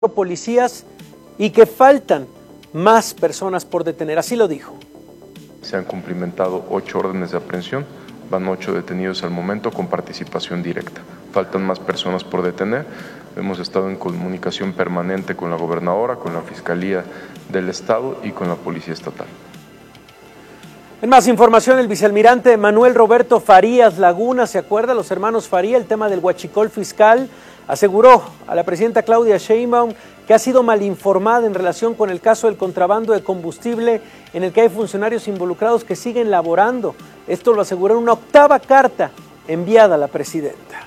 policías y que faltan más personas por detener, así lo dijo. Se han cumplimentado 8 órdenes de aprehensión, van 8 detenidos al momento con participación directa. Faltan más personas por detener. Hemos estado en comunicación permanente con la gobernadora, con la Fiscalía del Estado y con la Policía Estatal. En más información, el vicealmirante Manuel Roberto Farías Laguna, ¿se acuerda? Los hermanos Faría, el tema del huachicol fiscal, aseguró a la presidenta Claudia Sheinbaum que ha sido mal informada en relación con el caso del contrabando de combustible en el que hay funcionarios involucrados que siguen laborando. Esto lo aseguró en una 8ª carta enviada a la presidenta.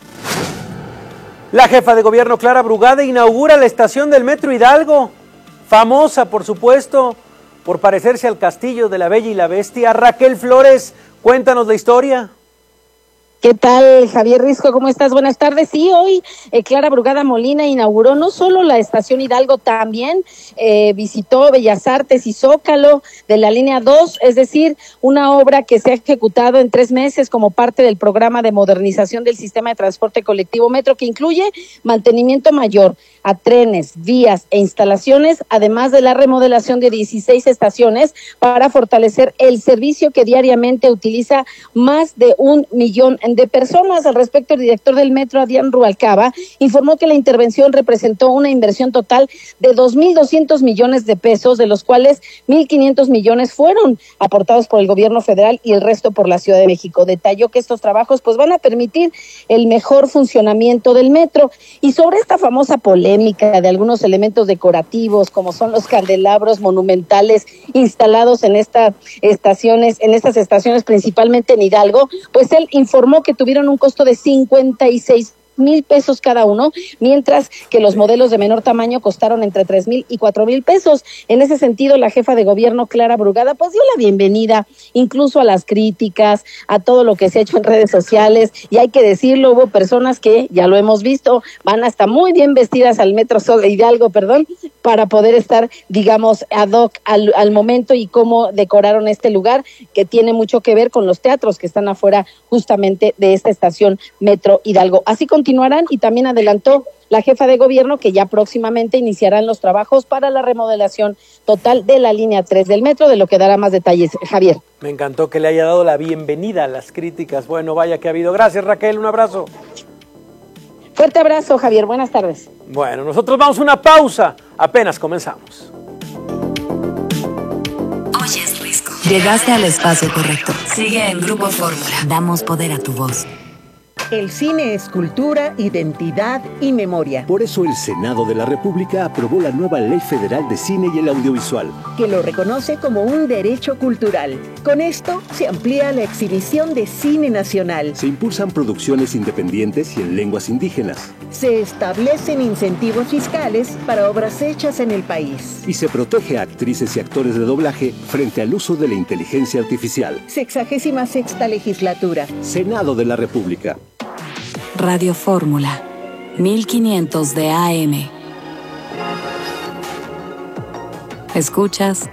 La jefa de gobierno Clara Brugada inaugura la estación del Metro Hidalgo, famosa por supuesto por parecerse al castillo de la Bella y la Bestia. Raquel Flores, cuéntanos la historia. ¿Qué tal, Javier Risco? ¿Cómo estás? Buenas tardes. Sí, hoy Clara Brugada Molina inauguró no solo la estación Hidalgo, también visitó Bellas Artes y Zócalo de la línea 2, es decir, una obra que se ha ejecutado en 3 meses como parte del programa de modernización del sistema de transporte colectivo Metro, que incluye mantenimiento mayor a trenes, vías e instalaciones, además de la remodelación de 16 estaciones para fortalecer el servicio que diariamente utiliza más de 1 millón de personas. Al respecto, el director del Metro, Adrián Rubalcaba, informó que la intervención representó una inversión total de 2.200 millones de pesos, de los cuales 1.500 millones fueron aportados por el gobierno federal y el resto por la Ciudad de México. Detalló que estos trabajos pues van a permitir el mejor funcionamiento del metro. Y sobre esta famosa polémica de algunos elementos decorativos, como son los candelabros monumentales instalados en estas estaciones, principalmente en Hidalgo, pues él informó que tuvieron un costo de 56,000 pesos cada uno, mientras que los modelos de menor tamaño costaron entre 3,000 y 4,000 pesos. En ese sentido, la jefa de gobierno, Clara Brugada, pues dio la bienvenida incluso a las críticas, a todo lo que se ha hecho en redes sociales, y hay que decirlo, hubo personas que, ya lo hemos visto, van hasta muy bien vestidas al Metro Hidalgo, para poder estar, digamos, ad hoc al momento y cómo decoraron este lugar, que tiene mucho que ver con los teatros que están afuera justamente de esta estación Metro Hidalgo. Así continuarán, y también adelantó la jefa de gobierno que ya próximamente iniciarán los trabajos para la remodelación total de la línea 3 del metro, de lo que dará más detalles, Javier. Me encantó que le haya dado la bienvenida a las críticas. Bueno, vaya que ha habido. Gracias, Raquel, un abrazo. Fuerte abrazo, Javier, buenas tardes. Bueno, nosotros vamos a una pausa, apenas comenzamos. Oyes Risco. Llegaste al espacio correcto. Sigue en Grupo Fórmula. Damos poder a tu voz. El cine es cultura, identidad y memoria. Por eso el Senado de la República aprobó la nueva Ley Federal de Cine y el Audiovisual, que lo reconoce como un derecho cultural. Con esto se amplía la exhibición de cine nacional. Se impulsan producciones independientes y en lenguas indígenas. Se establecen incentivos fiscales para obras hechas en el país. Y se protege a actrices y actores de doblaje frente al uso de la inteligencia artificial. 66ª legislatura. Senado de la República. Radio Fórmula, 1500 de AM. Escuchas.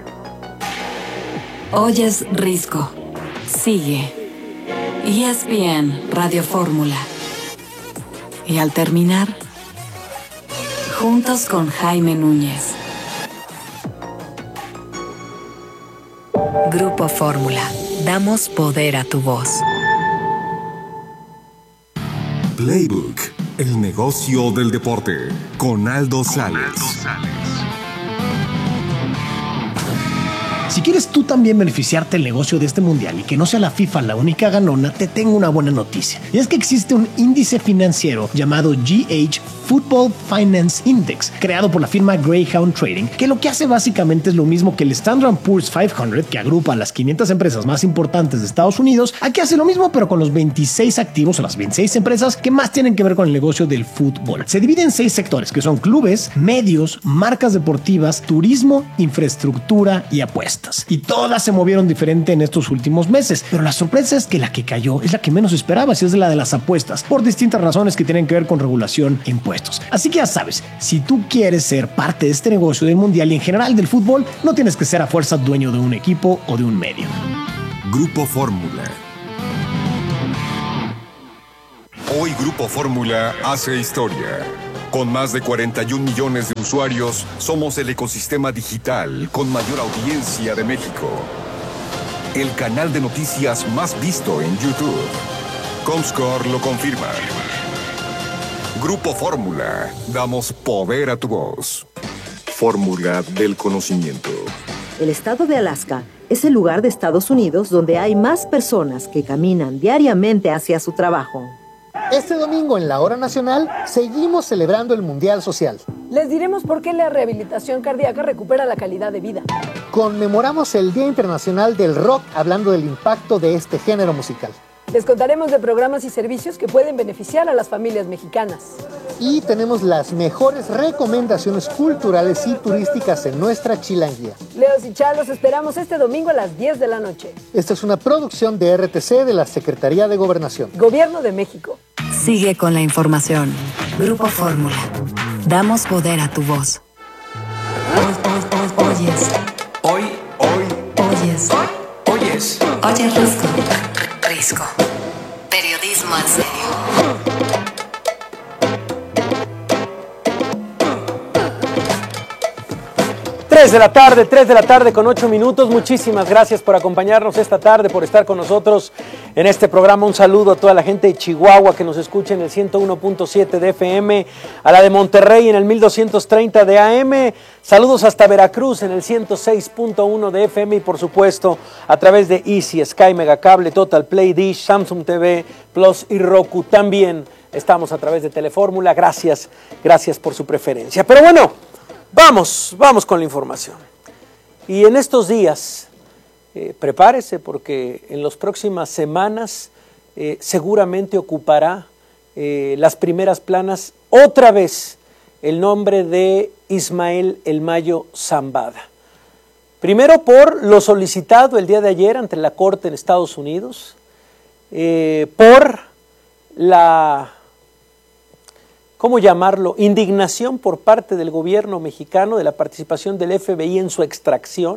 Oyes Risco. Sigue. ESPN Radio Fórmula. Y al terminar, juntos con Jaime Núñez. Grupo Fórmula. Damos poder a tu voz. Playbook, el negocio del deporte, con Aldo Sales. Si quieres tú también beneficiarte del negocio de este mundial y que no sea la FIFA la única ganona, te tengo una buena noticia. Y es que existe un índice financiero llamado GH Football Finance Index, creado por la firma Greyhound Trading, que lo que hace básicamente es lo mismo que el Standard & Poor's 500, que agrupa a las 500 empresas más importantes de Estados Unidos. Aquí hace lo mismo, pero con los 26 activos o las 26 empresas que más tienen que ver con el negocio del fútbol. Se divide en 6 sectores, que son clubes, medios, marcas deportivas, turismo, infraestructura y apuestas. Y todas se movieron diferente en estos últimos meses, pero la sorpresa es que la que cayó es la que menos esperabas, y es la de las apuestas, por distintas razones que tienen que ver con regulación e impuestos. Así que ya sabes, si tú quieres ser parte de este negocio del mundial y en general del fútbol, no tienes que ser a fuerza dueño de un equipo o de un medio. Grupo Fórmula. Hoy Grupo Fórmula hace historia. Con más de 41 millones de usuarios, somos el ecosistema digital con mayor audiencia de México. El canal de noticias más visto en YouTube. Comscore lo confirma. Grupo Fórmula. Damos poder a tu voz. Fórmula del conocimiento. El estado de Alaska es el lugar de Estados Unidos donde hay más personas que caminan diariamente hacia su trabajo. Este domingo en la Hora Nacional seguimos celebrando el Mundial Social. Les diremos por qué la rehabilitación cardíaca recupera la calidad de vida. Conmemoramos el Día Internacional del Rock hablando del impacto de este género musical. Les contaremos de programas y servicios que pueden beneficiar a las familias mexicanas. Y tenemos las mejores recomendaciones culturales y turísticas en nuestra chilanguía. Leos y Chá, los esperamos este domingo a las 10 de la noche. Esta es una producción de RTC de la Secretaría de Gobernación. Gobierno de México. Sigue con la información. Grupo Fórmula. Damos poder a tu voz. Oyes. Oyes. Oyes Risco. Periodismo en serio. 3 de la tarde con 8 minutos. Muchísimas gracias por acompañarnos esta tarde, por estar con nosotros en este programa. Un saludo a toda la gente de Chihuahua que nos escucha en el 101.7 de FM, a la de Monterrey en el 1230 de AM. Saludos hasta Veracruz en el 106.1 de FM y por supuesto a través de Easy, Sky, Megacable, Total Play, Dish, Samsung TV Plus y Roku. También estamos a través de Telefórmula. Gracias por su preferencia. Pero bueno, vamos con la información. Y en estos días, prepárese porque en las próximas semanas seguramente ocupará las primeras planas otra vez el nombre de Ismael El Mayo Zambada. Primero por lo solicitado el día de ayer ante la Corte en Estados Unidos, por la... ¿cómo llamarlo?, indignación por parte del gobierno mexicano de la participación del FBI en su extracción,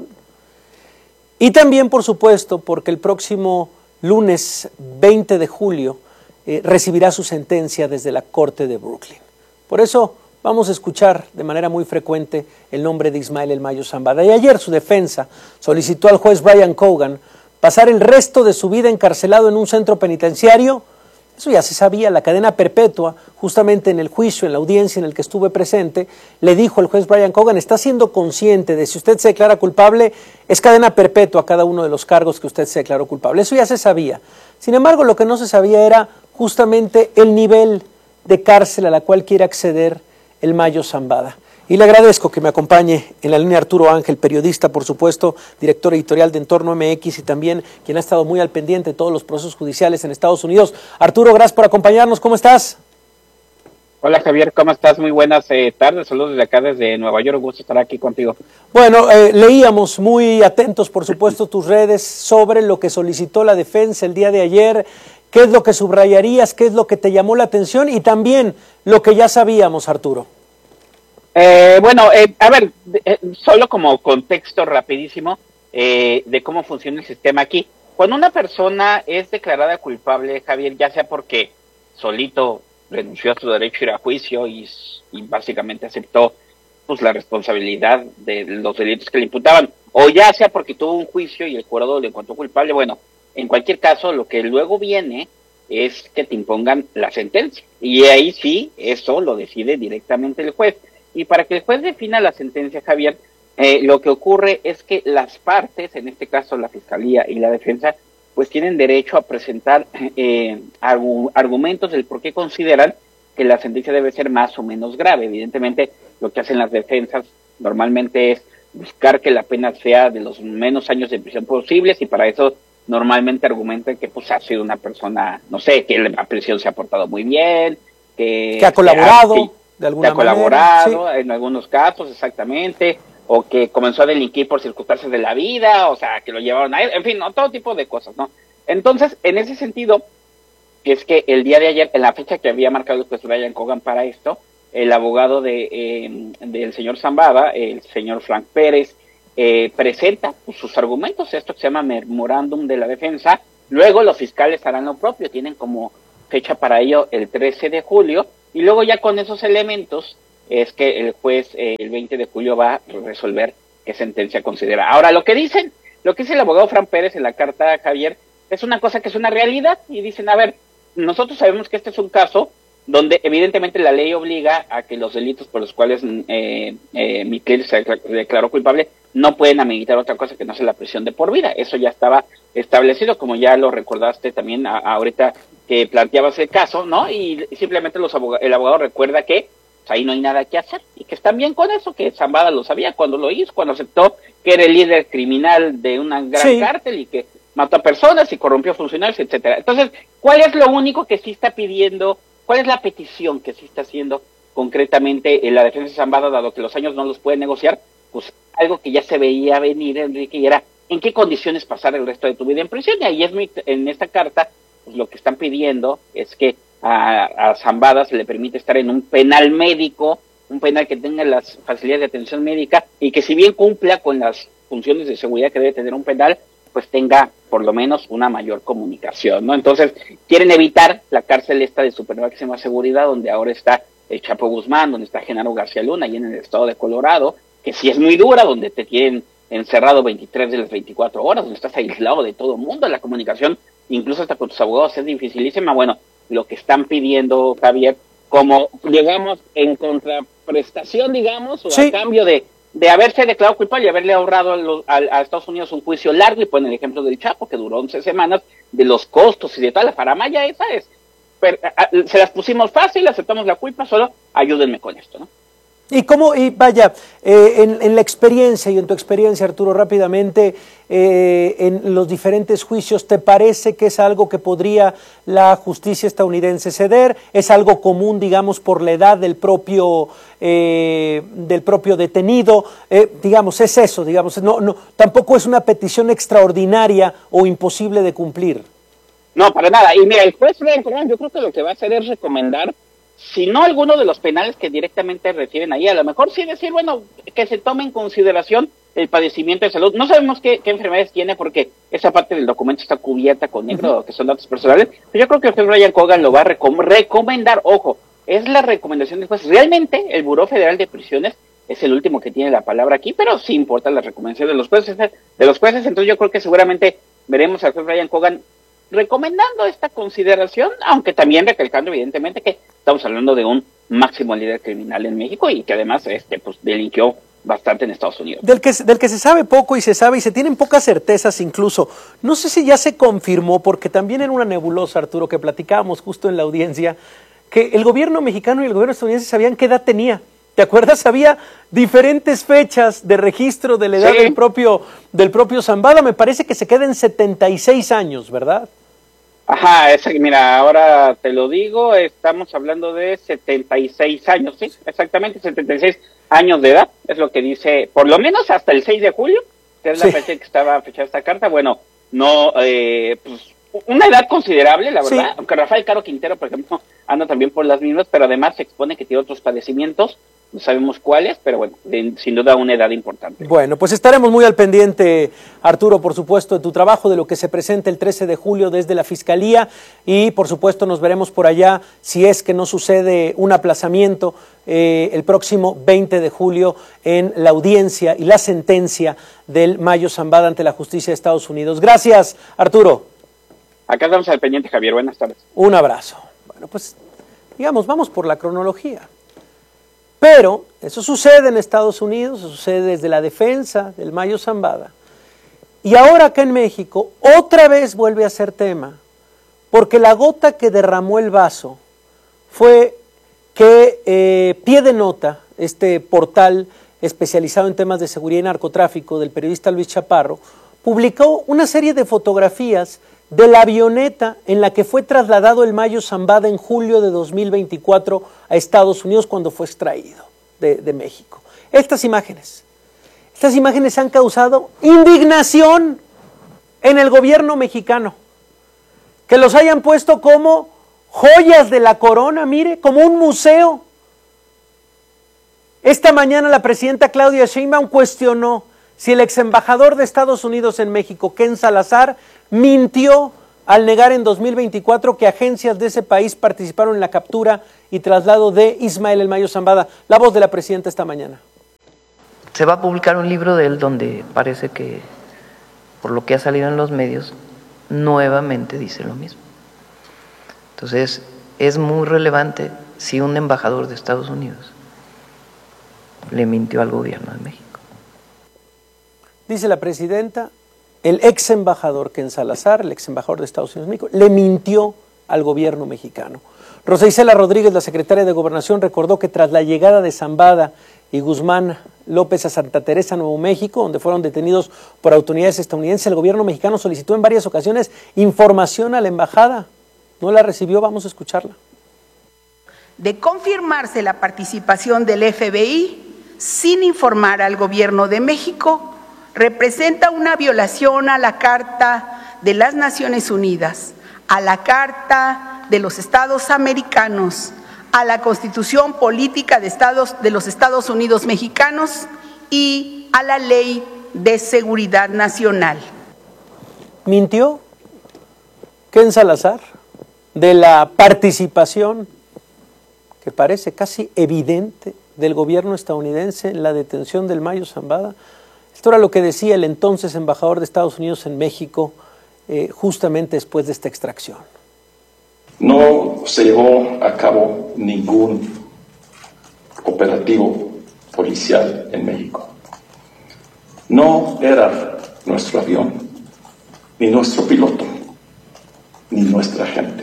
y también, por supuesto, porque el próximo lunes 20 de julio recibirá su sentencia desde la Corte de Brooklyn. Por eso vamos a escuchar de manera muy frecuente el nombre de Ismael El Mayo Zambada. Y ayer su defensa solicitó al juez Brian Cogan pasar el resto de su vida encarcelado en un centro penitenciario. Eso ya se sabía, la cadena perpetua, justamente en el juicio, en la audiencia en el que estuve presente, le dijo el juez Brian Cogan, está siendo consciente de si usted se declara culpable, es cadena perpetua a cada uno de los cargos que usted se declaró culpable. Eso ya se sabía. Sin embargo, lo que no se sabía era justamente el nivel de cárcel a la cual quiere acceder El Mayo Zambada. Y le agradezco que me acompañe en la línea Arturo Ángel, periodista, por supuesto, director editorial de Entorno MX y también quien ha estado muy al pendiente de todos los procesos judiciales en Estados Unidos. Arturo, gracias por acompañarnos. ¿Cómo estás? Hola Javier, ¿cómo estás? Muy buenas tardes. Saludos desde acá, desde Nueva York. Un gusto estar aquí contigo. Bueno, leíamos muy atentos, por supuesto, tus redes sobre lo que solicitó la defensa el día de ayer. ¿Qué es lo que subrayarías? ¿Qué es lo que te llamó la atención? Y también lo que ya sabíamos, Arturo. A ver, solo como contexto rapidísimo de cómo funciona el sistema aquí. Cuando una persona es declarada culpable, Javier, ya sea porque solito renunció a su derecho a ir a juicio y básicamente aceptó pues la responsabilidad de los delitos que le imputaban, o ya sea porque tuvo un juicio y el jurado le encontró culpable, bueno, en cualquier caso, lo que luego viene es que te impongan la sentencia. Y ahí sí, eso lo decide directamente el juez. Y para que el juez defina la sentencia, Javier, lo que ocurre es que las partes, en este caso la Fiscalía y la Defensa, pues tienen derecho a presentar argumentos del por qué consideran que la sentencia debe ser más o menos grave. Evidentemente, lo que hacen las defensas normalmente es buscar que la pena sea de los menos años de prisión posibles, y para eso normalmente argumentan que pues ha sido una persona, no sé, que la prisión se ha portado muy bien, que ha colaborado. De alguna manera, colaborado, sí, en algunos casos, exactamente, o que comenzó a delinquir por circunstancias de la vida, o sea, que lo llevaron a él, en fin, ¿no? Todo tipo de cosas, ¿no? Entonces, en ese sentido, es que el día de ayer, en la fecha que había marcado el juez Brian Cogan para esto, el abogado del señor Zambada, el señor Frank Pérez, presenta pues, sus argumentos, esto que se llama memorándum de la defensa. Luego los fiscales harán lo propio, tienen como fecha para ello el 13 de julio, y luego ya con esos elementos es que el juez el 20 de julio va a resolver qué sentencia considera. Ahora, lo que dice el abogado Fran Pérez en la carta, Javier, es una cosa que es una realidad, y dicen, a ver, nosotros sabemos que este es un caso donde evidentemente la ley obliga a que los delitos por los cuales mi cliente se declaró culpable no pueden ameritar otra cosa que no sea la prisión de por vida. Eso ya estaba establecido, como ya lo recordaste también ahorita que planteabas el caso, ¿no? Y simplemente el abogado recuerda que pues, ahí no hay nada que hacer y que están bien con eso, que Zambada lo sabía cuando lo hizo, cuando aceptó que era el líder criminal de una gran cártel y que mató a personas y corrompió funcionarios, etcétera. Entonces, ¿cuál es lo único que sí está pidiendo? ¿Cuál es la petición que sí está haciendo concretamente en la defensa de Zambada, dado que los años no los puede negociar? Pues algo que ya se veía venir, Enrique, y era en qué condiciones pasar el resto de tu vida en prisión. Y ahí en esta carta, pues lo que están pidiendo es que a Zambada se le permite estar en un penal médico, un penal que tenga las facilidades de atención médica y que si bien cumpla con las funciones de seguridad que debe tener un penal, pues tenga por lo menos una mayor comunicación, ¿no? Entonces, quieren evitar la cárcel esta de super máxima seguridad, donde ahora está el Chapo Guzmán, donde está Genaro García Luna, y en el estado de Colorado, que sí es muy dura, donde te tienen encerrado 23 de las 24 horas, donde estás aislado de todo el mundo, la comunicación, incluso hasta con tus abogados, es dificilísima. Bueno, lo que están pidiendo, Javier, como, digamos, en contraprestación, digamos, o a cambio de haberse declarado culpable y haberle ahorrado a Estados Unidos un juicio largo, y ponen el ejemplo del Chapo, que duró 11 semanas, de los costos y de toda la faramaya esa es. Pero, se las pusimos fácil, aceptamos la culpa, solo ayúdenme con esto, ¿no? Y vaya, en la experiencia y en tu experiencia, Arturo, rápidamente, en los diferentes juicios, ¿te parece que es algo que podría la justicia estadounidense ceder? ¿Es algo común, digamos, por la edad del propio detenido? Digamos, es eso, digamos, no, tampoco es una petición extraordinaria o imposible de cumplir. No, para nada. Y mira, el juez Brian Cogan, yo creo que lo que va a hacer es recomendar, si no alguno de los penales que directamente reciben ahí, a lo mejor sí decir, bueno, que se tome en consideración el padecimiento de salud. No sabemos qué enfermedades tiene, porque esa parte del documento está cubierta con negro, que son datos personales, pero yo creo que el juez Brian Cogan lo va a recomendar. Ojo, es la recomendación del juez. Realmente el Buró Federal de Prisiones es el último que tiene la palabra aquí, pero sí importa la recomendación de los jueces. Entonces yo creo que seguramente veremos al juez Brian Cogan recomendando esta consideración, aunque también recalcando evidentemente que estamos hablando de un máximo líder criminal en México y que además pues delinquió bastante en Estados Unidos. Del que se sabe poco y se tienen pocas certezas incluso. No sé si ya se confirmó, porque también era una nebulosa, Arturo, que platicábamos justo en la audiencia, que el gobierno mexicano y el gobierno estadounidense sabían qué edad tenía. ¿Te acuerdas? Había diferentes fechas de registro de la edad del propio Zambada. Me parece que se queda en 76 años, ¿verdad? Ajá, mira, ahora te lo digo, estamos hablando de 76 años, sí, exactamente, 76 años de edad, es lo que dice, por lo menos hasta el 6 de julio, que es la fecha que estaba fechada esta carta. Bueno, no, pues, una edad considerable, la verdad, aunque Rafael Caro Quintero, por ejemplo, anda también por las mismas, pero además se expone que tiene otros padecimientos, no sabemos cuáles, pero bueno, sin duda una edad importante. Bueno, pues estaremos muy al pendiente, Arturo, por supuesto, de tu trabajo, de lo que se presenta el 13 de julio desde la Fiscalía, y por supuesto nos veremos por allá si es que no sucede un aplazamiento el próximo 20 de julio en la audiencia y la sentencia del Mayo Zambada ante la justicia de Estados Unidos. Gracias, Arturo. Acá estamos al pendiente, Javier. Buenas tardes. Un abrazo. Bueno, pues, digamos, vamos por la cronología. Pero eso sucede en Estados Unidos, eso sucede desde la defensa del Mayo Zambada. Y ahora acá en México, otra vez vuelve a ser tema, porque la gota que derramó el vaso fue que Pie de Nota, este portal especializado en temas de seguridad y narcotráfico del periodista Luis Chaparro, publicó una serie de fotografías de la avioneta en la que fue trasladado el Mayo Zambada en julio de 2024 a Estados Unidos cuando fue extraído de México. Estas imágenes han causado indignación en el gobierno mexicano. Que los hayan puesto como joyas de la corona, mire, como un museo. Esta mañana la presidenta Claudia Sheinbaum cuestionó si el ex embajador de Estados Unidos en México, Ken Salazar, mintió al negar en 2024 que agencias de ese país participaron en la captura y traslado de Ismael El Mayo Zambada. La voz de la presidenta esta mañana. Se va a publicar un libro de él donde parece que, por lo que ha salido en los medios, nuevamente dice lo mismo. Entonces, es muy relevante si un embajador de Estados Unidos le mintió al gobierno de México. Dice la presidenta, el ex embajador Ken Salazar, el ex embajador de Estados Unidos en México, le mintió al gobierno mexicano. Rosa Isela Rodríguez, la secretaria de Gobernación, recordó que tras la llegada de Zambada y Guzmán López a Santa Teresa, Nuevo México, donde fueron detenidos por autoridades estadounidenses, el gobierno mexicano solicitó en varias ocasiones información a la embajada. No la recibió, vamos a escucharla. De confirmarse la participación del FBI sin informar al gobierno de México, representa una violación a la Carta de las Naciones Unidas, a la Carta de los Estados Americanos, a la Constitución Política de los Estados Unidos Mexicanos y a la Ley de Seguridad Nacional. ¿Mintió Ken Salazar de la participación que parece casi evidente del gobierno estadounidense en la detención del Mayo Zambada? Esto era lo que decía el entonces embajador de Estados Unidos en México justamente después de esta extracción. No se llevó a cabo ningún operativo policial en México. No era nuestro avión, ni nuestro piloto, ni nuestra gente.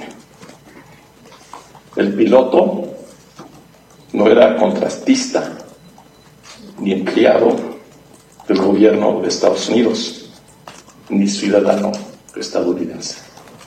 El piloto no era contratista ni empleado del gobierno de Estados Unidos, ni ciudadano estadounidense.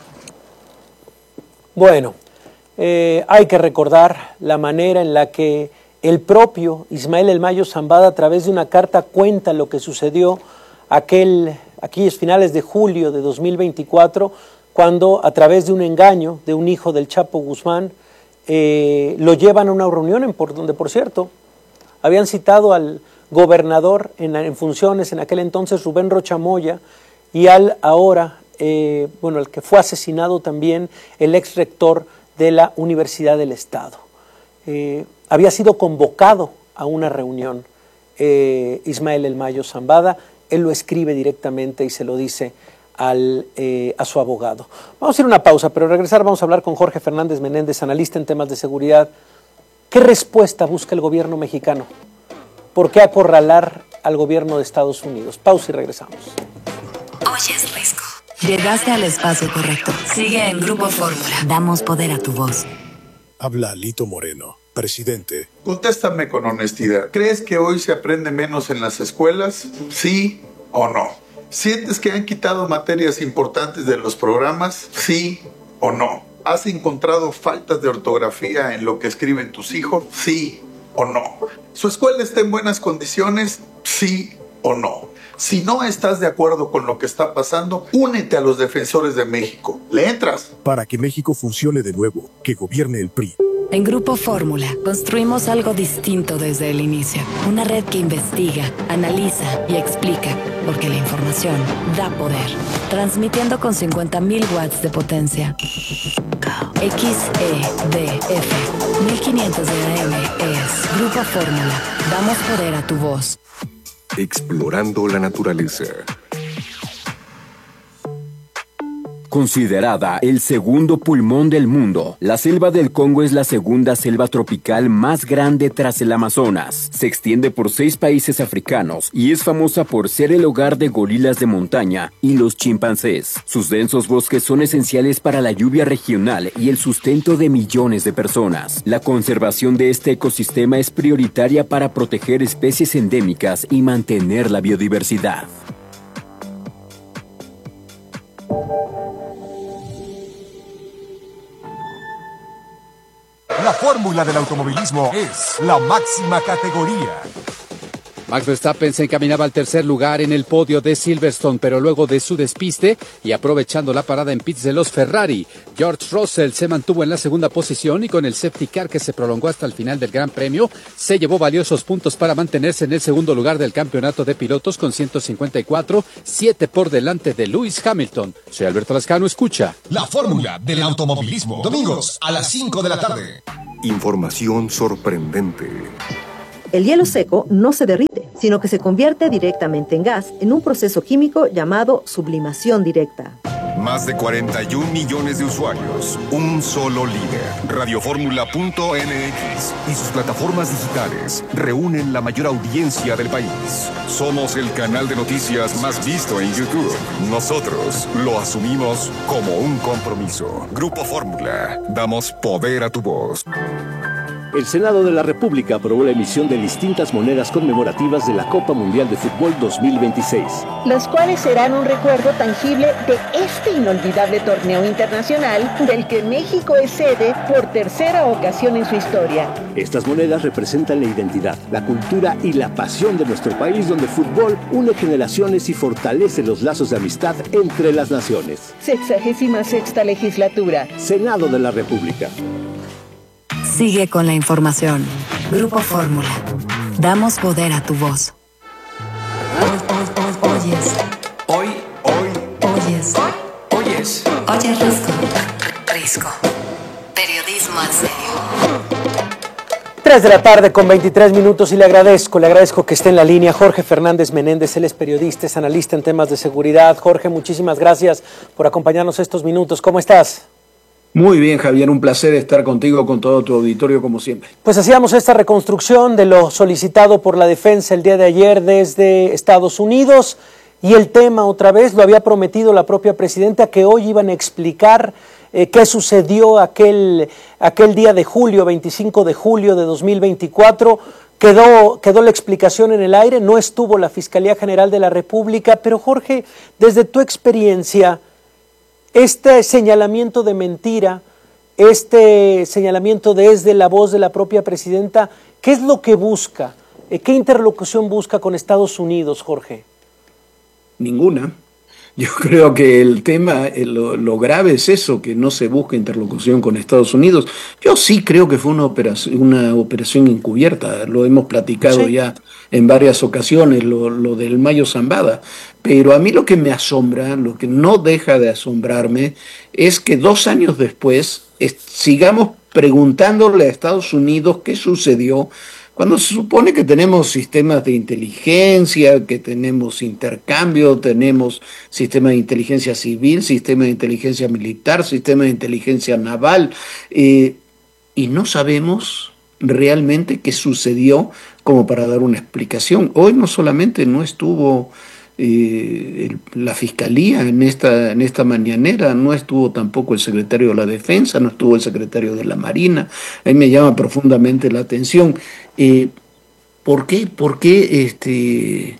Bueno, hay que recordar la manera en la que el propio Ismael El Mayo Zambada, a través de una carta, cuenta lo que sucedió aquellos finales de julio de 2024, cuando a través de un engaño de un hijo del Chapo Guzmán, lo llevan a una reunión donde, por cierto, habían citado al gobernador en funciones en aquel entonces, Rubén Rocha Moya, y al que fue asesinado también, el ex rector de la Universidad del Estado. Había sido convocado a una reunión Ismael El Mayo Zambada. Él lo escribe directamente y se lo dice a su abogado. Vamos a ir a una pausa, pero al regresar vamos a hablar con Jorge Fernández Menéndez, analista en temas de seguridad. ¿Qué respuesta busca el gobierno mexicano? ¿Por qué acorralar al gobierno de Estados Unidos? Pausa y regresamos. Oyes Risco. Llegaste al espacio correcto. Sigue en Grupo Fórmula. Damos poder a tu voz. Habla Alito Moreno, presidente. Contéstame con honestidad. ¿Crees que hoy se aprende menos en las escuelas? ¿Sí o no? ¿Sientes que han quitado materias importantes de los programas? ¿Sí o no? ¿Has encontrado faltas de ortografía en lo que escriben tus hijos? ¿Sí o no? ¿Su escuela está en buenas condiciones? ¿Sí o no? Si no estás de acuerdo con lo que está pasando, únete a los defensores de México. ¿Le entras? Para que México funcione de nuevo, que gobierne el PRI. En Grupo Fórmula construimos algo distinto desde el inicio. Una red que investiga, analiza y explica, porque la información da poder. Transmitiendo con 50,000 watts de potencia. XEDF 1500 de AM es Grupo Fórmula. Damos poder a tu voz. Explorando la naturaleza. Considerada el segundo pulmón del mundo, la selva del Congo es la segunda selva tropical más grande tras el Amazonas. Se extiende por 6 países africanos y es famosa por ser el hogar de gorilas de montaña y los chimpancés. Sus densos bosques son esenciales para la lluvia regional y el sustento de millones de personas. La conservación de este ecosistema es prioritaria para proteger especies endémicas y mantener la biodiversidad. La fórmula del automovilismo es la máxima categoría. Max Verstappen se encaminaba al tercer lugar en el podio de Silverstone, pero luego de su despiste y aprovechando la parada en pits de los Ferrari, George Russell se mantuvo en la segunda posición y con el safety car que se prolongó hasta el final del Gran Premio, se llevó valiosos puntos para mantenerse en el segundo lugar del campeonato de pilotos con 154, 7 por delante de Lewis Hamilton. Soy Alberto Lascano, escucha La Fórmula del Automovilismo, domingos a las 5 de la tarde. Información sorprendente. El hielo seco no se derrite, sino que se convierte directamente en gas en un proceso químico llamado sublimación directa. Más de 41 millones de usuarios, un solo líder. Radioformula.mx y sus plataformas digitales reúnen la mayor audiencia del país. Somos el canal de noticias más visto en YouTube. Nosotros lo asumimos como un compromiso. Grupo Fórmula, damos poder a tu voz. El Senado de la República aprobó la emisión de distintas monedas conmemorativas de la Copa Mundial de Fútbol 2026. Las cuales serán un recuerdo tangible de este inolvidable torneo internacional del que México es sede por tercera ocasión en su historia. Estas monedas representan la identidad, la cultura y la pasión de nuestro país, donde el fútbol une generaciones y fortalece los lazos de amistad entre las naciones. 66ª legislatura. Senado de la República. Sigue con la información. Grupo Fórmula. Damos poder a tu voz. Oyes. Oyes. Oyes Risco. Periodismo al serio. 3 de la tarde con 23 minutos y le agradezco que esté en la línea Jorge Fernández Menéndez. Él es periodista, es analista en temas de seguridad. Jorge, muchísimas gracias por acompañarnos estos minutos. ¿Cómo estás? Muy bien, Javier, un placer estar contigo, con todo tu auditorio, como siempre. Pues hacíamos esta reconstrucción de lo solicitado por la defensa el día de ayer desde Estados Unidos y el tema otra vez lo había prometido la propia presidenta que hoy iban a explicar qué sucedió aquel día de julio, 25 de julio de 2024. Quedó la explicación en el aire, no estuvo la Fiscalía General de la República, pero Jorge, desde tu experiencia, este señalamiento de mentira, este señalamiento desde la voz de la propia presidenta, ¿qué es lo que busca? ¿Qué interlocución busca con Estados Unidos, Jorge? Ninguna. Yo creo que el tema, lo grave es eso, que no se busca interlocución con Estados Unidos. Yo sí creo que fue una operación encubierta, lo hemos platicado ya en varias ocasiones, lo del Mayo Zambada. Pero a mí lo que me asombra, lo que no deja de asombrarme, es que 2 años después sigamos preguntándole a Estados Unidos qué sucedió, cuando se supone que tenemos sistemas de inteligencia, que tenemos intercambio, tenemos sistema de inteligencia civil, sistema de inteligencia militar, sistema de inteligencia naval, y no sabemos realmente qué sucedió como para dar una explicación. Hoy no solamente no estuvo la Fiscalía en esta mañanera, no estuvo tampoco el secretario de la Defensa, no estuvo el secretario de la Marina. A mí me llama profundamente la atención. ¿Por qué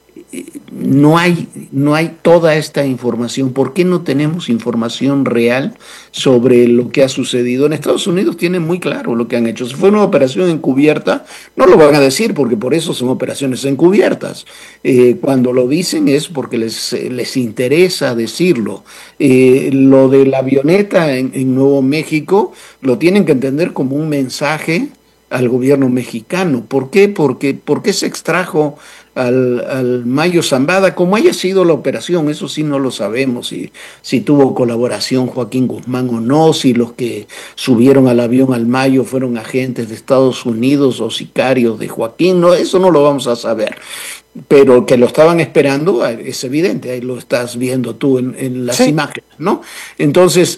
no hay toda esta información? ¿Por qué no tenemos información real sobre lo que ha sucedido? En Estados Unidos tienen muy claro lo que han hecho. Si fue una operación encubierta, no lo van a decir porque por eso son operaciones encubiertas. Cuando lo dicen es porque les interesa decirlo. Lo de la avioneta en Nuevo México lo tienen que entender como un mensaje al gobierno mexicano. ¿Por qué? ¿Por qué se extrajo al Mayo Zambada? Como haya sido la operación, eso sí no lo sabemos, si tuvo colaboración Joaquín Guzmán o no, si los que subieron al avión al Mayo fueron agentes de Estados Unidos o sicarios de Joaquín, no, eso no lo vamos a saber. Pero que lo estaban esperando es evidente, ahí lo estás viendo tú en las imágenes, ¿no? Entonces,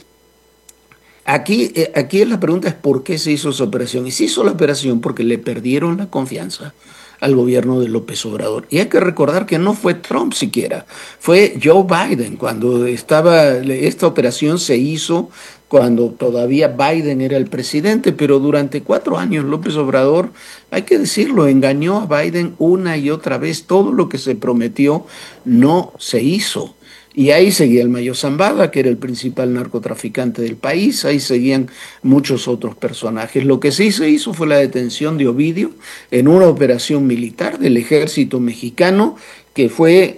Aquí la pregunta es ¿por qué se hizo esa operación? Y se hizo la operación porque le perdieron la confianza al gobierno de López Obrador. Y hay que recordar que no fue Trump siquiera, fue Joe Biden. Cuando esta operación se hizo cuando todavía Biden era el presidente, pero durante 4 años López Obrador, hay que decirlo, engañó a Biden una y otra vez. Todo lo que se prometió no se hizo. Y ahí seguía el Mayo Zambada, que era el principal narcotraficante del país, ahí seguían muchos otros personajes. Lo que sí se hizo fue la detención de Ovidio en una operación militar del ejército mexicano, que fue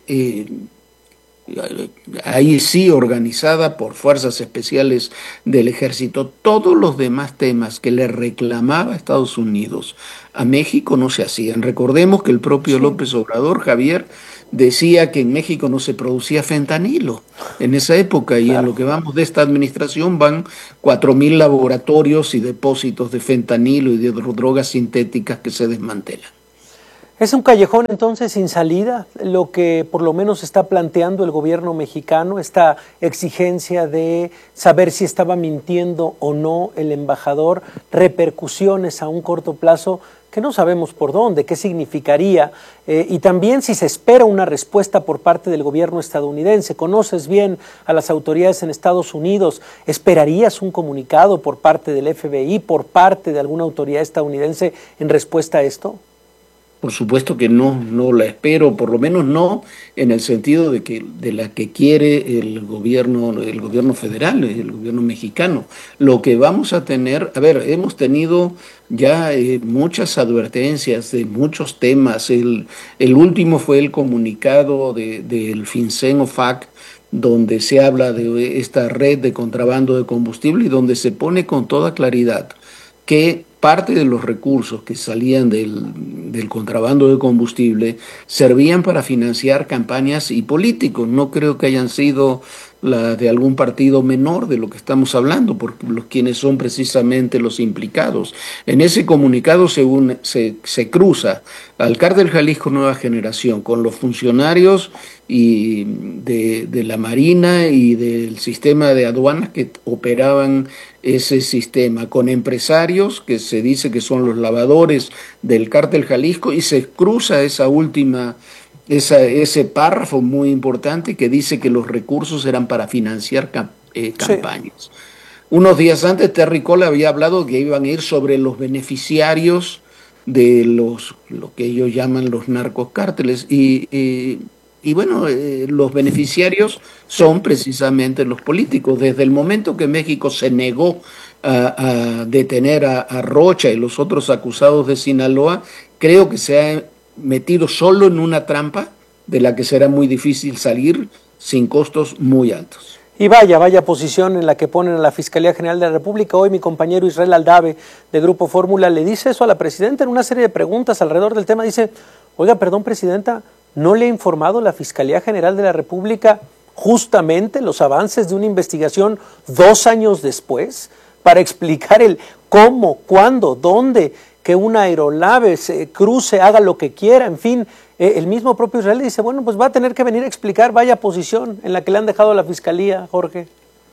ahí sí organizada por fuerzas especiales del ejército. Todos los demás temas que le reclamaba Estados Unidos a México no se hacían. Recordemos que el propio López Obrador, Javier, decía que en México no se producía fentanilo en esa época, y en lo que vamos de esta administración van 4.000 laboratorios y depósitos de fentanilo y de drogas sintéticas que se desmantelan. ¿Es un callejón entonces sin salida lo que por lo menos está planteando el gobierno mexicano, esta exigencia de saber si estaba mintiendo o no el embajador, repercusiones a un corto plazo que no sabemos por dónde, qué significaría, y también si se espera una respuesta por parte del gobierno estadounidense? Conoces bien a las autoridades en Estados Unidos, ¿esperarías un comunicado por parte del FBI, por parte de alguna autoridad estadounidense en respuesta a esto? Por supuesto que no la espero, por lo menos no en el sentido de la que quiere el gobierno federal, el gobierno mexicano. Lo que vamos a tener, hemos tenido ya muchas advertencias de muchos temas. El último fue el comunicado del FinCEN-OFAC, donde se habla de esta red de contrabando de combustible y donde se pone con toda claridad que parte de los recursos que salían del contrabando de combustible servían para financiar campañas y políticos. No creo que hayan sido la de algún partido menor de lo que estamos hablando, porque los quienes son precisamente los implicados. En ese comunicado se cruza al Cártel Jalisco Nueva Generación con los funcionarios y de la Marina y del sistema de aduanas que operaban ese sistema, con empresarios que se dice que son los lavadores del Cártel Jalisco, y se cruza ese párrafo muy importante que dice que los recursos eran para financiar campañas. Sí. Unos días antes Terry Cole había hablado que iban a ir sobre los beneficiarios de lo que ellos llaman los narcocárteles, y bueno, los beneficiarios son precisamente los políticos. Desde el momento que México se negó a detener a Rocha y los otros acusados de Sinaloa, creo que se ha metido solo en una trampa de la que será muy difícil salir sin costos muy altos. Y vaya posición en la que ponen a la Fiscalía General de la República. Hoy mi compañero Israel Aldave de Grupo Fórmula le dice eso a la presidenta en una serie de preguntas alrededor del tema. Dice, oiga, perdón, presidenta, ¿no le ha informado la Fiscalía General de la República justamente los avances de una investigación 2 años después para explicar el cómo, cuándo, dónde, que una aeronave se cruce, haga lo que quiera, en fin? El mismo propio Israel dice, bueno, pues va a tener que venir a explicar, vaya posición en la que le han dejado a la Fiscalía, Jorge.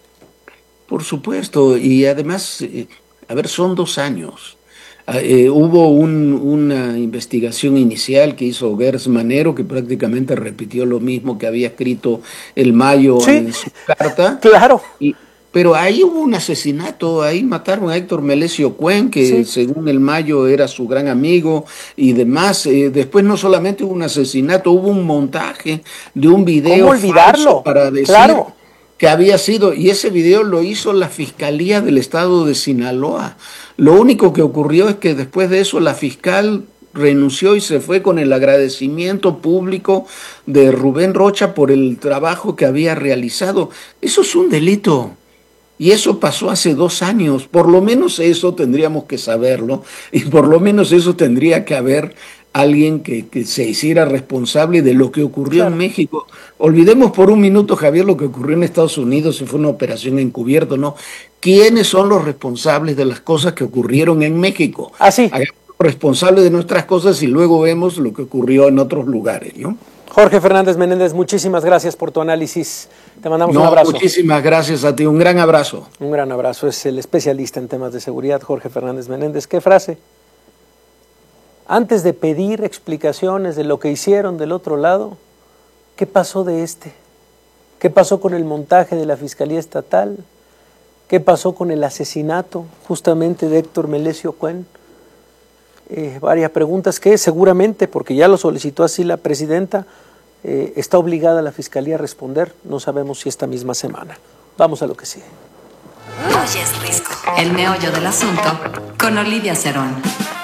Por supuesto, y además, son 2 años. Hubo una investigación inicial que hizo Gers Manero, que prácticamente repitió lo mismo que había escrito el Mayo en su carta. Claro. Pero ahí hubo un asesinato, ahí mataron a Héctor Melesio Cuen, que según el Mayo era su gran amigo y demás. Después no solamente hubo un asesinato, hubo un montaje de un video falso para decir que había sido, y ese video lo hizo la Fiscalía del Estado de Sinaloa. Lo único que ocurrió es que después de eso la fiscal renunció y se fue con el agradecimiento público de Rubén Rocha por el trabajo que había realizado. Eso es un delito. Y eso pasó hace 2 años. Por lo menos eso tendríamos que saberlo, y por lo menos eso tendría que haber alguien que se hiciera responsable de lo que ocurrió en México. Olvidemos por un minuto, Javier, lo que ocurrió en Estados Unidos, si fue una operación encubierta o no. ¿Quiénes son los responsables de las cosas que ocurrieron en México? Hagamos responsables de nuestras cosas y luego vemos lo que ocurrió en otros lugares, ¿no? Jorge Fernández Menéndez, muchísimas gracias por tu análisis. Te mandamos un abrazo. Muchísimas gracias a ti, un gran abrazo. Un gran abrazo, es el especialista en temas de seguridad, Jorge Fernández Menéndez. ¿Qué frase? Antes de pedir explicaciones de lo que hicieron del otro lado, ¿qué pasó de este? ¿Qué pasó con el montaje de la Fiscalía Estatal? ¿Qué pasó con el asesinato justamente de Héctor Melesio Cuen? Varias preguntas que seguramente, porque ya lo solicitó así la presidenta, está obligada la Fiscalía a responder. No sabemos si esta misma semana. Vamos a lo que sigue. Hoy es Risco, el meollo del asunto, con Olivia Cerón.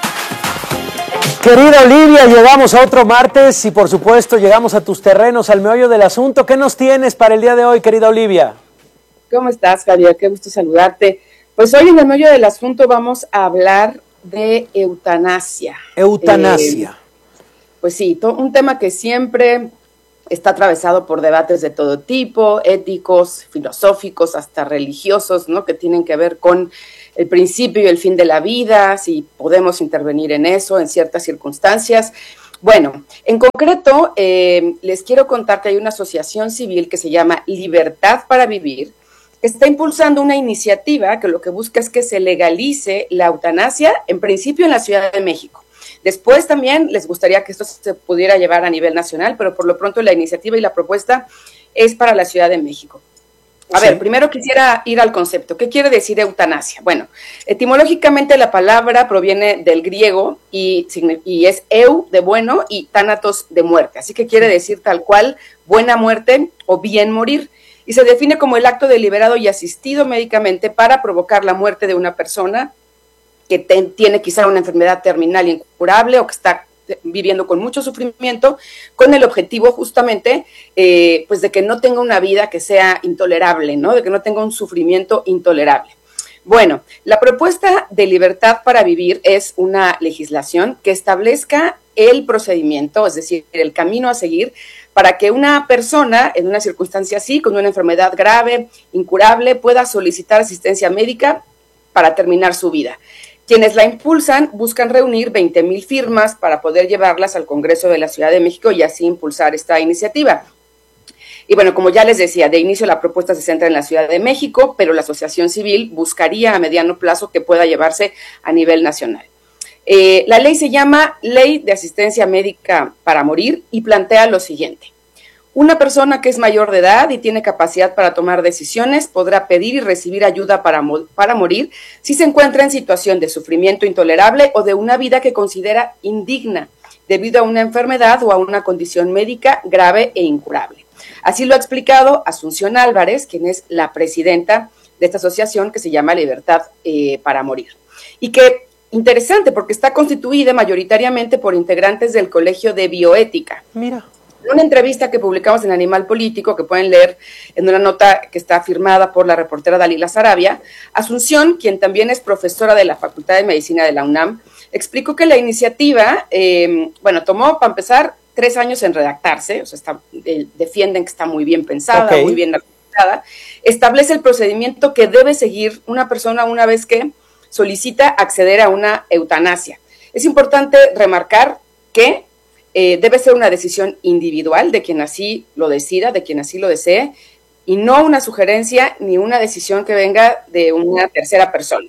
Querida Olivia, llegamos a otro martes y por supuesto llegamos a tus terrenos, al meollo del asunto. ¿Qué nos tienes para el día de hoy, querida Olivia? ¿Cómo estás, Javier? Qué gusto saludarte. Pues hoy en el meollo del asunto vamos a hablar de eutanasia. Eutanasia. Pues sí, un tema que siempre está atravesado por debates de todo tipo, éticos, filosóficos, hasta religiosos, ¿no? Que tienen que ver con el principio y el fin de la vida, si podemos intervenir en eso en ciertas circunstancias. Bueno, en concreto, les quiero contar que hay una asociación civil que se llama Libertad para Vivir, que está impulsando una iniciativa que lo que busca es que se legalice la eutanasia, en principio en la Ciudad de México. Después también les gustaría que esto se pudiera llevar a nivel nacional, pero por lo pronto la iniciativa y la propuesta es para la Ciudad de México. A ver, primero quisiera ir al concepto. ¿Qué quiere decir eutanasia? Bueno, etimológicamente la palabra proviene del griego y es eu de bueno y thanatos de muerte. Así que quiere decir tal cual buena muerte o bien morir. Y se define como el acto deliberado y asistido médicamente para provocar la muerte de una persona que tiene quizá una enfermedad terminal incurable o que está viviendo con mucho sufrimiento, con el objetivo justamente pues de que no tenga una vida que sea intolerable, ¿no? De que no tenga un sufrimiento intolerable. Bueno, la propuesta de Libertad para Vivir es una legislación que establezca el procedimiento, es decir, el camino a seguir para que una persona en una circunstancia así, con una enfermedad grave, incurable, pueda solicitar asistencia médica para terminar su vida. Quienes la impulsan buscan reunir 20,000 firmas para poder llevarlas al Congreso de la Ciudad de México y así impulsar esta iniciativa. Y bueno, como ya les decía, de inicio la propuesta se centra en la Ciudad de México, pero la asociación civil buscaría a mediano plazo que pueda llevarse a nivel nacional. La ley se llama Ley de Asistencia Médica para Morir y plantea lo siguiente. Una persona que es mayor de edad y tiene capacidad para tomar decisiones podrá pedir y recibir ayuda para morir si se encuentra en situación de sufrimiento intolerable o de una vida que considera indigna debido a una enfermedad o a una condición médica grave e incurable. Así lo ha explicado Asunción Álvarez, quien es la presidenta de esta asociación que se llama Libertad para Morir. Y que, interesante, porque está constituida mayoritariamente por integrantes del Colegio de Bioética. Mira. En una entrevista que publicamos en Animal Político, que pueden leer en una nota que está firmada por la reportera Dalila Sarabia, Asunción, quien también es profesora de la Facultad de Medicina de la UNAM, explicó que la iniciativa, tomó, para empezar, 3 años en redactarse, o sea, defienden que está muy bien pensada, muy bien redactada, establece el procedimiento que debe seguir una persona una vez que solicita acceder a una eutanasia. Es importante remarcar que debe ser una decisión individual de quien así lo decida, de quien así lo desee, y no una sugerencia ni una decisión que venga de una tercera persona.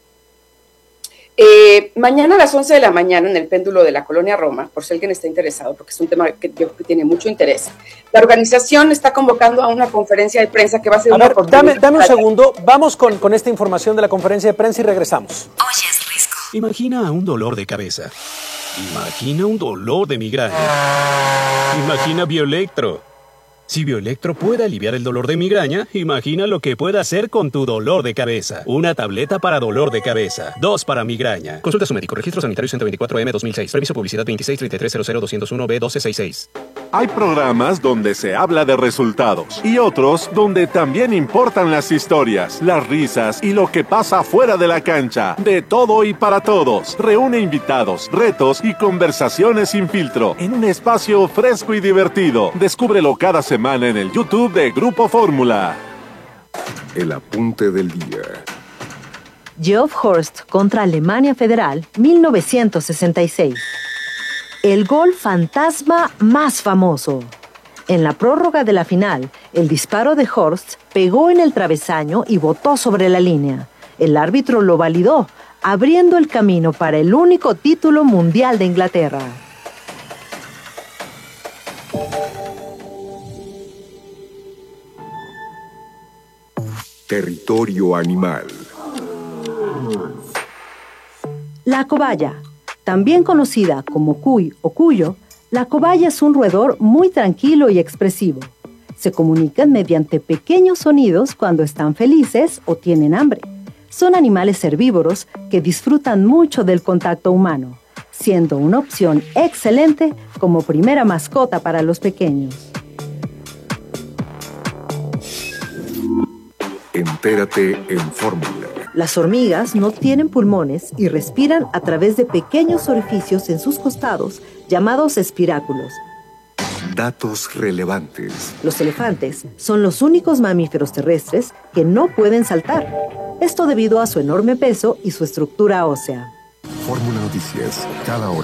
Mañana a las 11 de la mañana en el péndulo de la Colonia Roma, por si alguien está interesado, porque es un tema que yo creo que tiene mucho interés, la organización está convocando a una conferencia de prensa que va a ser dame un segundo, vamos con esta información de la conferencia de prensa y regresamos. Hoy es Risco. Imagina un dolor de cabeza. Imagina un dolor de migraña. Imagina Bioelectro. Si Bioelectro puede aliviar el dolor de migraña, imagina lo que puede hacer con tu dolor de cabeza. Una tableta para dolor de cabeza. 2 para migraña. Consulta a su médico. Registro sanitario 124M 2006. Permiso publicidad 2633000201B1266. Hay programas donde se habla de resultados y otros donde también importan las historias, las risas y lo que pasa fuera de la cancha. De todo y para todos. Reúne invitados, retos y conversaciones sin filtro en un espacio fresco y divertido. Descúbrelo cada semana en el YouTube de Grupo Fórmula. El apunte del día. Geoff Horst contra Alemania Federal, 1966. El gol fantasma más famoso. En la prórroga de la final, el disparo de Horst pegó en el travesaño y botó sobre la línea. El árbitro lo validó, abriendo el camino para el único título mundial de Inglaterra. Territorio animal. La cobaya, también conocida como cuy o cuyo, La cobaya es un roedor muy tranquilo y expresivo. Se comunican mediante pequeños sonidos cuando están felices o tienen hambre. Son animales herbívoros que disfrutan mucho del contacto humano, siendo una opción excelente como primera mascota para los pequeños. Entérate en Fórmula. Las hormigas no tienen pulmones y respiran a través de pequeños orificios en sus costados llamados espiráculos. Datos relevantes. Los elefantes son los únicos mamíferos terrestres que no pueden saltar. Esto debido a su enorme peso y su estructura ósea. Fórmula Noticias, cada hora.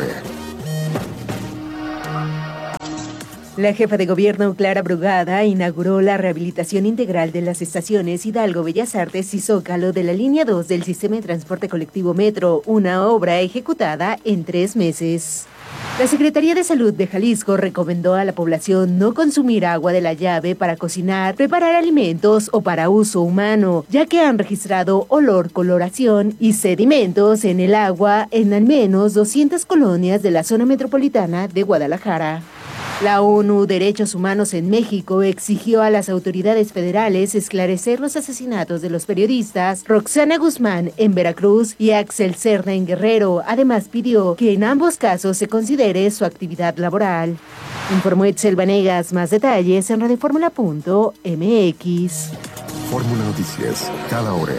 La jefa de gobierno, Clara Brugada, inauguró la rehabilitación integral de las estaciones Hidalgo, Bellas Artes y Zócalo de la línea 2 del sistema de transporte colectivo Metro, una obra ejecutada en 3 meses. La Secretaría de Salud de Jalisco recomendó a la población no consumir agua de la llave para cocinar, preparar alimentos o para uso humano, ya que han registrado olor, coloración y sedimentos en el agua en al menos 200 colonias de la zona metropolitana de Guadalajara. La ONU Derechos Humanos en México exigió a las autoridades federales esclarecer los asesinatos de los periodistas Roxana Guzmán en Veracruz y Axel Cerna en Guerrero. Además pidió que en ambos casos se considere su actividad laboral. Informó Etzel Vanegas. Más detalles en radioformula.mx. Fórmula Noticias, cada hora.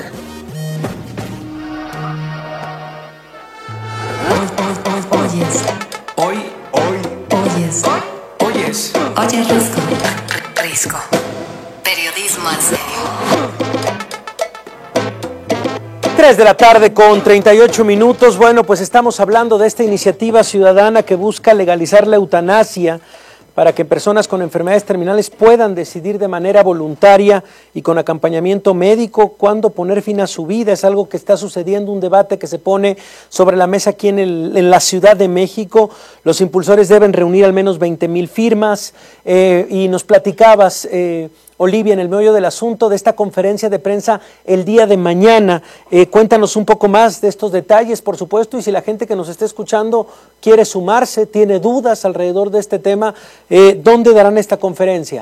Oyes. Hoy. Oyes. Oyes. Oye, Risco. Risco. Periodismo en serio. 3 de la tarde con 38 minutos. Bueno, pues estamos hablando de esta iniciativa ciudadana que busca legalizar la eutanasia para que personas con enfermedades terminales puedan decidir de manera voluntaria y con acompañamiento médico cuándo poner fin a su vida. Es algo que está sucediendo, un debate que se pone sobre la mesa aquí en la Ciudad de México. Los impulsores deben reunir al menos 20,000 firmas y nos platicabas, Olivia, en el meollo del asunto de esta conferencia de prensa el día de mañana. Cuéntanos un poco más de estos detalles, por supuesto, y si la gente que nos está escuchando quiere sumarse, tiene dudas alrededor de este tema, ¿dónde darán esta conferencia?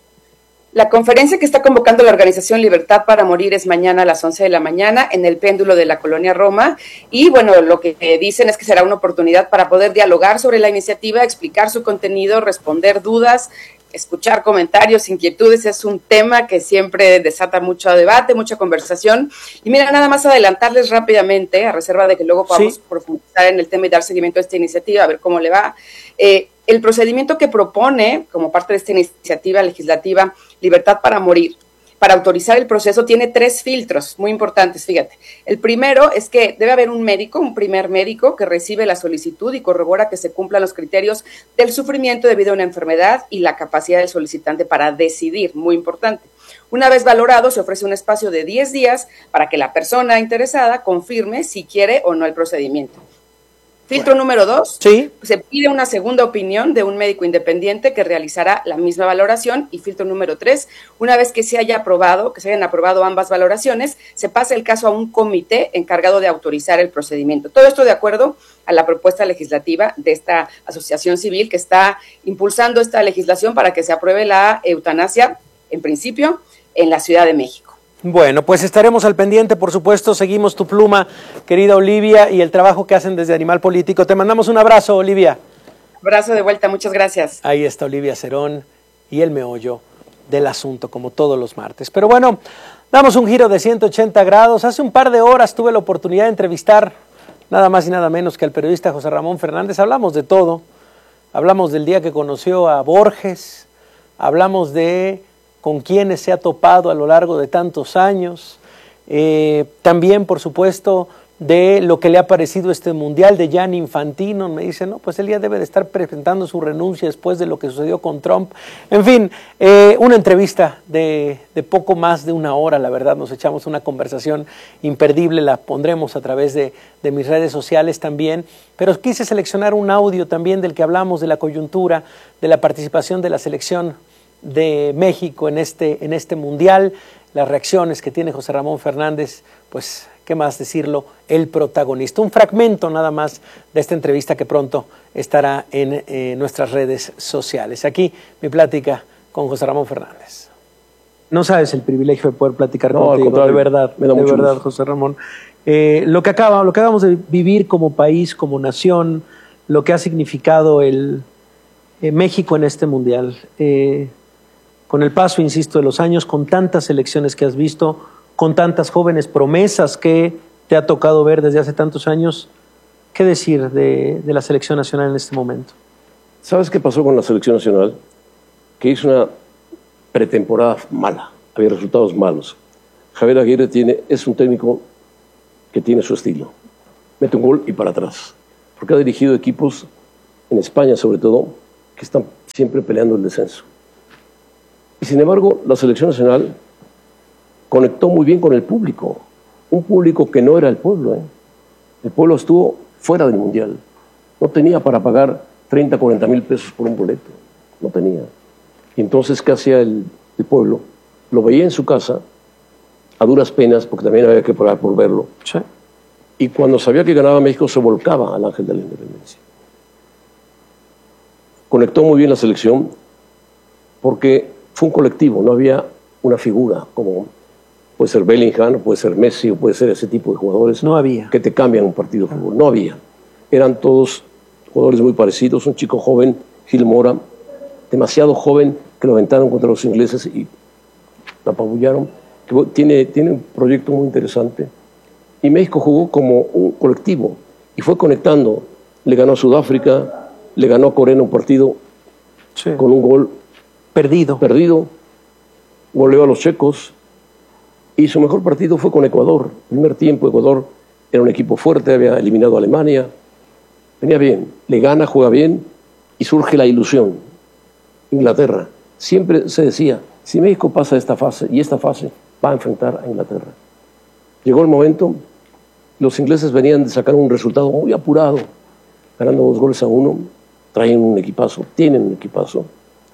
La conferencia que está convocando la organización Libertad para Morir es mañana a las 11 de la mañana en el péndulo de la Colonia Roma y bueno, lo que dicen es que será una oportunidad para poder dialogar sobre la iniciativa, explicar su contenido, responder dudas, escuchar comentarios, inquietudes. Es un tema que siempre desata mucho debate, mucha conversación. Y mira, nada más adelantarles rápidamente, a reserva de que luego podamos profundizar en el tema y dar seguimiento a esta iniciativa, a ver cómo le va. El procedimiento que propone, como parte de esta iniciativa legislativa Libertad para Morir, para autorizar el proceso, tiene 3 filtros muy importantes, fíjate. El primero es que debe haber un médico, un primer médico, que recibe la solicitud y corrobora que se cumplan los criterios del sufrimiento debido a una enfermedad y la capacidad del solicitante para decidir, muy importante. Una vez valorado, se ofrece un espacio de 10 días para que la persona interesada confirme si quiere o no el procedimiento. Filtro número 2, se pide una segunda opinión de un médico independiente que realizará la misma valoración. Y filtro número 3, una vez que se hayan aprobado ambas valoraciones, se pasa el caso a un comité encargado de autorizar el procedimiento. Todo esto de acuerdo a la propuesta legislativa de esta asociación civil que está impulsando esta legislación para que se apruebe la eutanasia, en principio, en la Ciudad de México. Bueno, pues estaremos al pendiente, por supuesto, seguimos tu pluma, querida Olivia, y el trabajo que hacen desde Animal Político. Te mandamos un abrazo, Olivia. Abrazo de vuelta, muchas gracias. Ahí está Olivia Cerón y el meollo del asunto, como todos los martes. Pero bueno, damos un giro de 180 grados. Hace un par de horas tuve la oportunidad de entrevistar nada más y nada menos que al periodista José Ramón Fernández. Hablamos de todo, hablamos del día que conoció a Borges, hablamos de con quienes se ha topado a lo largo de tantos años, también por supuesto de lo que le ha parecido este mundial de Gianni Infantino. Me dice, no, pues él ya debe de estar presentando su renuncia después de lo que sucedió con Trump. En fin, una entrevista de poco más de una hora, la verdad, nos echamos una conversación imperdible, la pondremos a través de mis redes sociales también, pero quise seleccionar un audio también del que hablamos de la coyuntura, de la participación de la selección de México en este mundial, las reacciones que tiene José Ramón Fernández, pues qué más decirlo, el protagonista. Un fragmento nada más de esta entrevista que pronto estará en nuestras redes sociales. Aquí mi plática con José Ramón Fernández. No sabes el privilegio de poder platicar contigo, de verdad, me da mucho gusto. José Ramón. Lo que acabamos de vivir como país, como nación, lo que ha significado el México en este mundial, con el paso, insisto, de los años, con tantas elecciones que has visto, con tantas jóvenes promesas que te ha tocado ver desde hace tantos años, ¿qué decir de la selección nacional en este momento? ¿Sabes qué pasó con la selección nacional? Que hizo una pretemporada mala, había resultados malos. Javier Aguirre es un técnico que tiene su estilo, mete un gol y para atrás, porque ha dirigido equipos en España sobre todo que están siempre peleando el descenso. Y sin embargo, la selección nacional conectó muy bien con el público, un público que no era el pueblo. El pueblo estuvo fuera del mundial, no tenía para pagar 30, 40 mil pesos por un boleto, no tenía. Y entonces, ¿qué hacía el pueblo? Lo veía en su casa, a duras penas, porque también había que pagar por verlo. Sí. Y cuando sabía que ganaba México, se volcaba al ángel de la independencia. Conectó muy bien la selección, porque fue un colectivo, no había una figura, como puede ser Bellingham, o puede ser Messi, o puede ser ese tipo de jugadores. No había. Que te cambian un partido de fútbol. No había. Eran todos jugadores muy parecidos. Un chico joven, Gil Mora, demasiado joven, que lo aventaron contra los ingleses y lo apabullaron. Que tiene un proyecto muy interesante. Y México jugó como un colectivo y fue conectando. Le ganó a Sudáfrica, le ganó a Corea un partido con un gol perdido. Goleó a los checos y su mejor partido fue con Ecuador. Primer tiempo Ecuador era un equipo fuerte, había eliminado a Alemania, venía bien, le gana, juega bien y surge la ilusión. Inglaterra, siempre se decía, si México pasa esta fase y esta fase va a enfrentar a Inglaterra. Llegó el momento, los ingleses venían de sacar un resultado muy apurado, ganando 2-1, traen un equipazo, tienen un equipazo.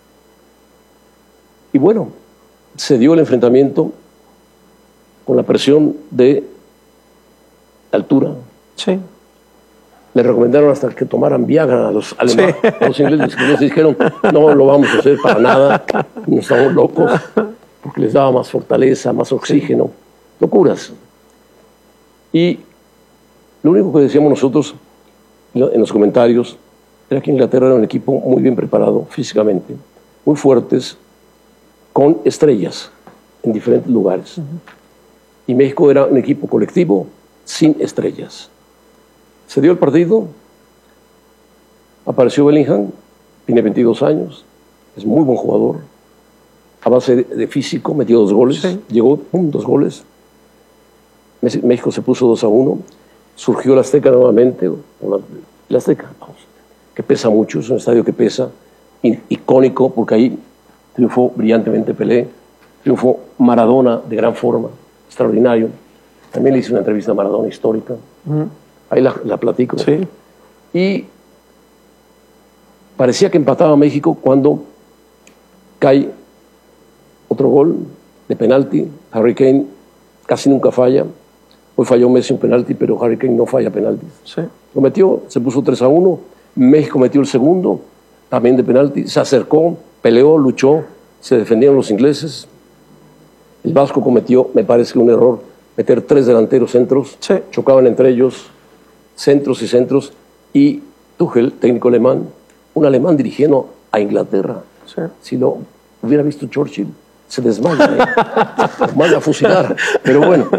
Y bueno, se dio el enfrentamiento con la presión de altura. Sí. Le recomendaron hasta que tomaran Viagra a los alemanes, a los ingleses, que les dijeron, no lo vamos a hacer para nada, no estamos locos, porque les daba más fortaleza, más oxígeno, locuras. Y lo único que decíamos nosotros en los comentarios era que Inglaterra era un equipo muy bien preparado físicamente, muy fuertes, con estrellas en diferentes lugares. Y México era un equipo colectivo sin estrellas. Se dio el partido, apareció Bellingham, tiene 22 años, es muy buen jugador, a base de físico, metió 2 goles, llegó, 2 goles. México se puso 2-1, surgió el Azteca nuevamente, el Azteca, que pesa mucho, es un estadio que pesa, icónico, porque ahí triunfó brillantemente Pelé, triunfó Maradona de gran forma, extraordinario. También le hice una entrevista a Maradona histórica, ahí la platico. Sí. Y parecía que empataba México cuando cae otro gol de penalti. Harry Kane casi nunca falla. Hoy falló Messi un penalti, pero Harry Kane no falla penaltis. Sí. Lo metió, se puso 3-1. México metió el segundo, también de penalti. Se acercó, peleó, luchó, se defendieron los ingleses. El Vasco cometió, me parece que un error, meter 3 delanteros centros. Chocaban entre ellos, centros y centros. Y Tuchel, técnico alemán, un alemán dirigiendo a Inglaterra. Si lo hubiera visto Churchill, se desmaya, manda a fusilar. Pero bueno,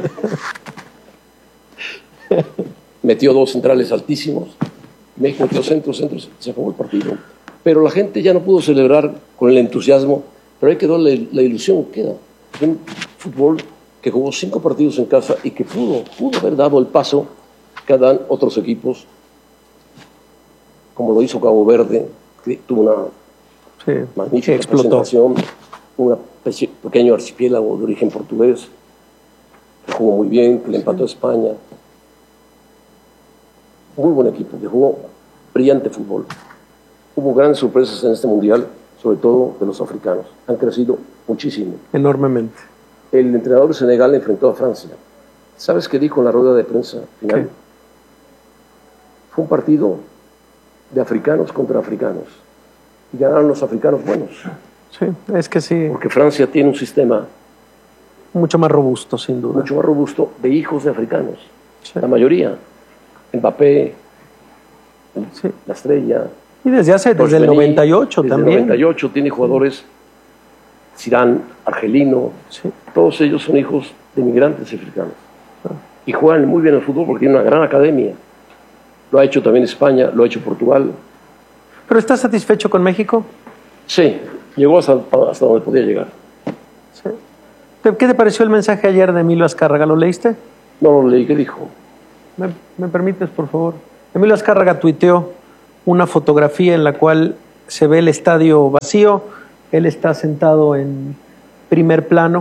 metió 2 centrales altísimos, México metió centros, se acabó el partido. Pero la gente ya no pudo celebrar con el entusiasmo, pero ahí quedó la ilusión, queda. Un fútbol que jugó 5 partidos en casa y que pudo haber dado el paso que dan otros equipos, como lo hizo Cabo Verde, que tuvo una magnífica presentación, un pequeño archipiélago de origen portugués, que jugó muy bien, que le empató a España. Muy buen equipo, que jugó brillante fútbol. Hubo grandes sorpresas en este mundial, sobre todo de los africanos. Han crecido muchísimo. Enormemente. El entrenador de Senegal enfrentó a Francia. ¿Sabes qué dijo en la rueda de prensa final? ¿Qué? Fue un partido de africanos contra africanos. Y ganaron los africanos buenos. Sí, es que sí. Porque Francia tiene un sistema mucho más robusto, sin duda. Mucho más robusto de hijos de africanos. Sí. La mayoría. Mbappé, sí. La estrella. Y desde el 98 desde también. El 98 tiene jugadores, Zidane, Argelino, sí. Todos ellos son hijos de inmigrantes africanos. Y juegan muy bien el fútbol porque tienen una gran academia. Lo ha hecho también España, lo ha hecho Portugal. ¿Pero estás satisfecho con México? Sí, llegó hasta donde podía llegar. Sí. ¿Qué te pareció el mensaje ayer de Emilio Azcárraga? ¿Lo leíste? No lo leí, ¿qué dijo? ¿Me permites, por favor? Emilio Azcárraga tuiteó una fotografía en la cual se ve el estadio vacío, él está sentado en primer plano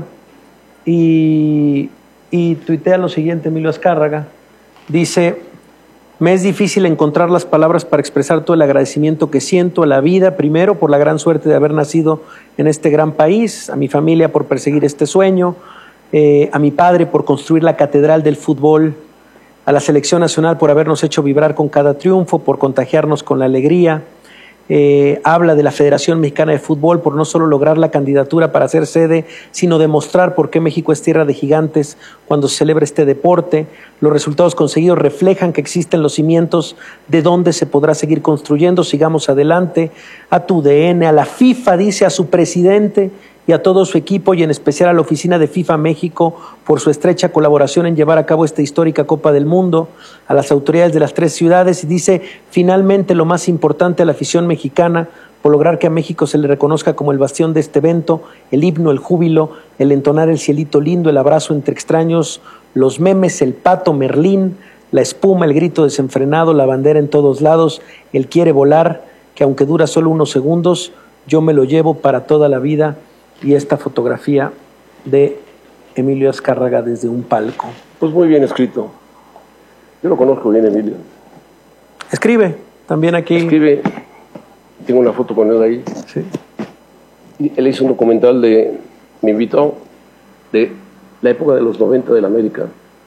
y tuitea lo siguiente, Emilio Azcárraga, dice: me es difícil encontrar las palabras para expresar todo el agradecimiento que siento a la vida, primero por la gran suerte de haber nacido en este gran país, a mi familia por perseguir este sueño, a mi padre por construir la catedral del fútbol, a la selección nacional por habernos hecho vibrar con cada triunfo, por contagiarnos con la alegría. Habla de la Federación Mexicana de Fútbol por no solo lograr la candidatura para ser sede, sino demostrar por qué México es tierra de gigantes cuando se celebra este deporte. Los resultados conseguidos reflejan que existen los cimientos de donde se podrá seguir construyendo. Sigamos adelante. A tu DN, a la FIFA, dice, a su presidente y a todo su equipo, y en especial a la oficina de FIFA México por su estrecha colaboración en llevar a cabo esta histórica Copa del Mundo, a las autoridades de las 3 ciudades, y dice, finalmente, lo más importante, a la afición mexicana, por lograr que a México se le reconozca como el bastión de este evento, el himno, el júbilo, el entonar el cielito lindo, el abrazo entre extraños, los memes, el pato Merlín, la espuma, el grito desenfrenado, la bandera en todos lados, el quiere volar, que aunque dura solo unos segundos, yo me lo llevo para toda la vida. Y esta fotografía de Emilio Azcárraga desde un palco. Pues muy bien escrito. Yo lo conozco bien, Emilio. Escribe, también aquí. Escribe, tengo una foto con él ahí. Sí. Y él hizo un documental me invitó, de la época de los 90 de la América.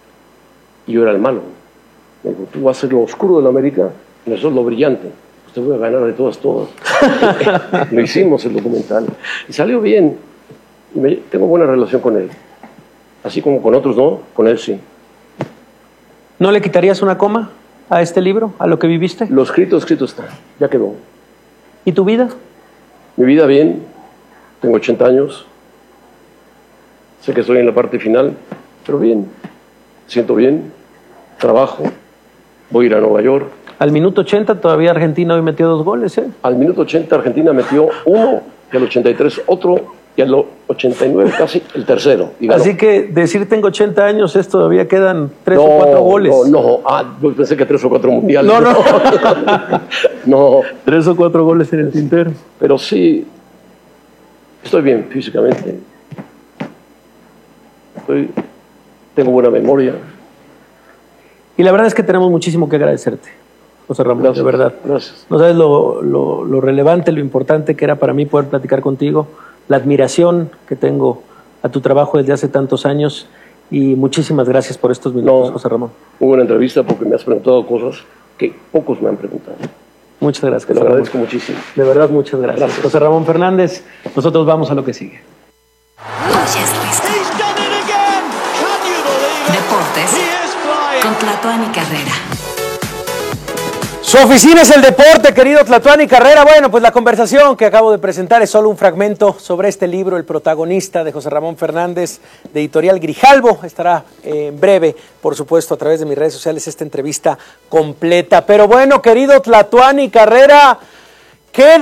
Y yo era el malo. Me dijo, tú vas a ser lo oscuro de la América y nosotros lo brillante. Te voy a ganar de todas. Lo hicimos el documental y salió bien. Tengo buena relación con él, así como con otros no, con él sí. ¿No le quitarías una coma a este libro, a lo que viviste? Lo escrito está, ya quedó. ¿Y tu vida? Mi vida bien, tengo 80 años, sé que estoy en la parte final, pero bien, siento bien, trabajo, voy a ir a Nueva York. Al minuto 80 todavía Argentina hoy metió 2 goles, ¿eh? Al minuto 80 Argentina metió uno, y al 83 otro, y al 89 casi el tercero. Así que decir tengo 80 años es todavía quedan 3 o 4 goles. No, yo pensé que 3 o 4 mundiales. No. 3 o 4 goles en el tintero. Pero sí, estoy bien físicamente. Tengo buena memoria. Y la verdad es que tenemos muchísimo que agradecerte, José Ramón, gracias, de verdad. Gracias. No sabes lo relevante, lo importante que era para mí poder platicar contigo, la admiración que tengo a tu trabajo desde hace tantos años, y muchísimas gracias por estos minutos, José Ramón. Muy buena entrevista porque me has preguntado cosas que pocos me han preguntado. Muchas gracias. Te lo agradezco muchísimo. De verdad, muchas gracias. José Ramón Fernández, nosotros vamos a lo que sigue. Deportes con Tlatuani Carrera. Su oficina es el deporte, querido Tlatuani Carrera. Bueno, pues la conversación que acabo de presentar es solo un fragmento sobre este libro, El protagonista, de José Ramón Fernández, de Editorial Grijalbo. Estará en breve, por supuesto, a través de mis redes sociales esta entrevista completa. Pero bueno, querido Tlatuani Carrera, ¡qué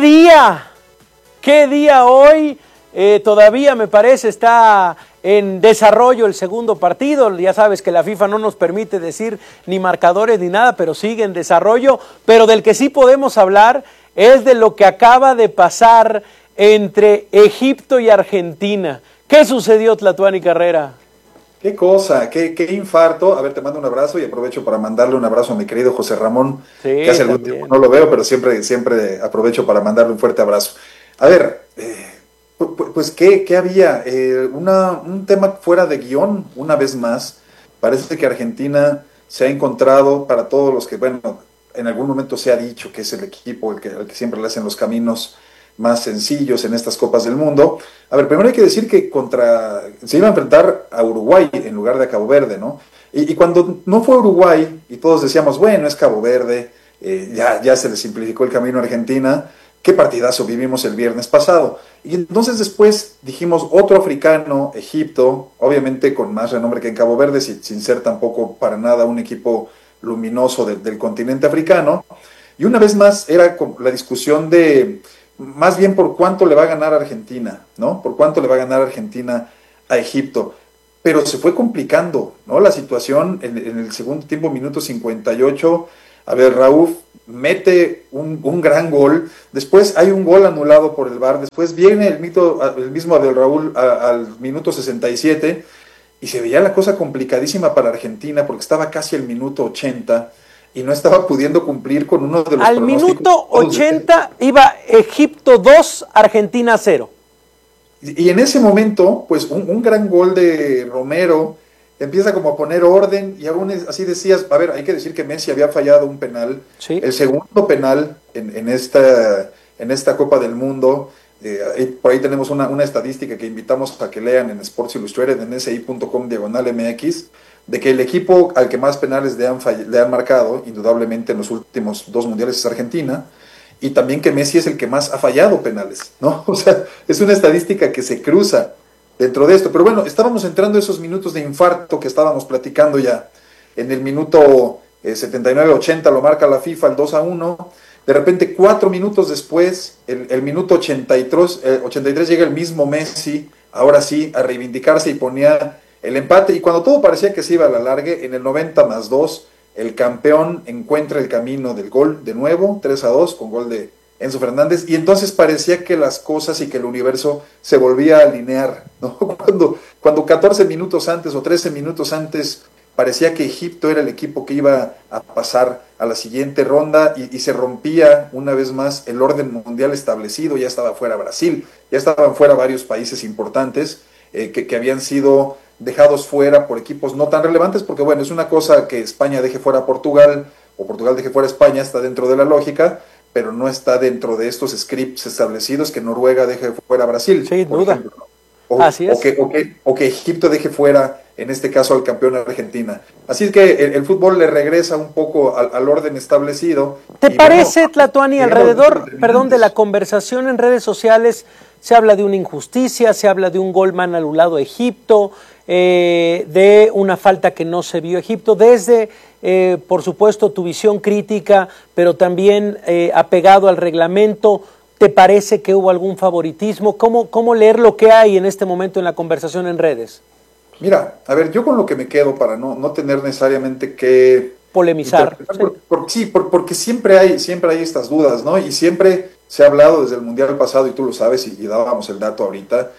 día hoy! Todavía me parece está en desarrollo el segundo partido. Ya sabes que la FIFA no nos permite decir ni marcadores ni nada, pero sigue en desarrollo. Pero del que sí podemos hablar es de lo que acaba de pasar entre Egipto y Argentina. ¿Qué sucedió, Tlatuani Carrera? Qué cosa, qué infarto. A ver, te mando un abrazo y aprovecho para mandarle un abrazo a mi querido José Ramón, que hace algún tiempo no lo veo, pero siempre aprovecho para mandarle un fuerte abrazo. A ver, pues ¿qué había? Un tema fuera de guión, una vez más. Parece que Argentina se ha encontrado, para todos los que, bueno, en algún momento se ha dicho que es el equipo el que siempre le hacen los caminos más sencillos en estas Copas del Mundo. A ver, primero hay que decir que se iba a enfrentar a Uruguay en lugar de a Cabo Verde, ¿no? Y cuando no fue Uruguay, y todos decíamos, bueno, es Cabo Verde, ya se le simplificó el camino a Argentina, qué partidazo vivimos el viernes pasado. Y entonces después dijimos otro africano, Egipto, obviamente con más renombre que en Cabo Verde, sin ser tampoco para nada un equipo luminoso del continente africano. Y una vez más era la discusión de, más bien por cuánto le va a ganar Argentina, ¿no? Por cuánto le va a ganar Argentina a Egipto. Pero se fue complicando, ¿no? La situación en el segundo tiempo, minuto 58, a ver, Raúl mete un gran gol, después hay un gol anulado por el VAR, después viene el mismo Abel Raúl al minuto 67, y se veía la cosa complicadísima para Argentina, porque estaba casi al minuto 80, y no estaba pudiendo cumplir con uno de los al minuto 80 iba Egipto 2, Argentina 0. Y en ese momento, pues un gran gol de Romero empieza como a poner orden, y aún así decías, a ver, hay que decir que Messi había fallado un penal, sí, el segundo penal en esta Copa del Mundo. Por ahí tenemos una estadística que invitamos a que lean en Sports Illustrated, en si.com/MX, de que el equipo al que más penales le han marcado, indudablemente en los últimos 2 mundiales, es Argentina, y también que Messi es el que más ha fallado penales, ¿no? O sea, es una estadística que se cruza dentro de esto. Pero bueno, estábamos entrando esos minutos de infarto que estábamos platicando ya. En el minuto 79-80 lo marca la FIFA el 2-1. De repente, 4 minutos después, el minuto 83 llega el mismo Messi, ahora sí, a reivindicarse y ponía el empate. Y cuando todo parecía que se iba a la larga, en el 90+2, el campeón encuentra el camino del gol de nuevo, 3-2, con gol de Enzo Fernández, y entonces parecía que las cosas y que el universo se volvía a alinear, ¿no? Cuando 14 minutos antes o 13 minutos antes parecía que Egipto era el equipo que iba a pasar a la siguiente ronda, y se rompía una vez más el orden mundial establecido. Ya estaba fuera Brasil, ya estaban fuera varios países importantes que habían sido dejados fuera por equipos no tan relevantes, porque bueno, es una cosa que España deje fuera a Portugal, o Portugal deje fuera a España, está dentro de la lógica, pero no está dentro de estos scripts establecidos que Noruega deje fuera a Brasil. Sí, duda. Ejemplo, ¿no? Así es. O que Egipto deje fuera, en este caso, al campeón Argentina. Así es que el fútbol le regresa un poco al orden establecido. ¿Te parece, bueno, Tlatuani, alrededor, de la conversación en redes sociales, se habla de una injusticia, se habla de un gol mal anulado a Egipto, de una falta que no se vio a Egipto, desde, por supuesto, tu visión crítica, pero también apegado al reglamento? ¿Te parece que hubo algún favoritismo? ¿Cómo leer lo que hay en este momento en la conversación en redes? Mira, a ver, yo con lo que me quedo, para no tener necesariamente que polemizar, porque siempre hay estas dudas, ¿no? Y siempre se ha hablado desde el Mundial pasado, y tú lo sabes, y dábamos el dato ahorita,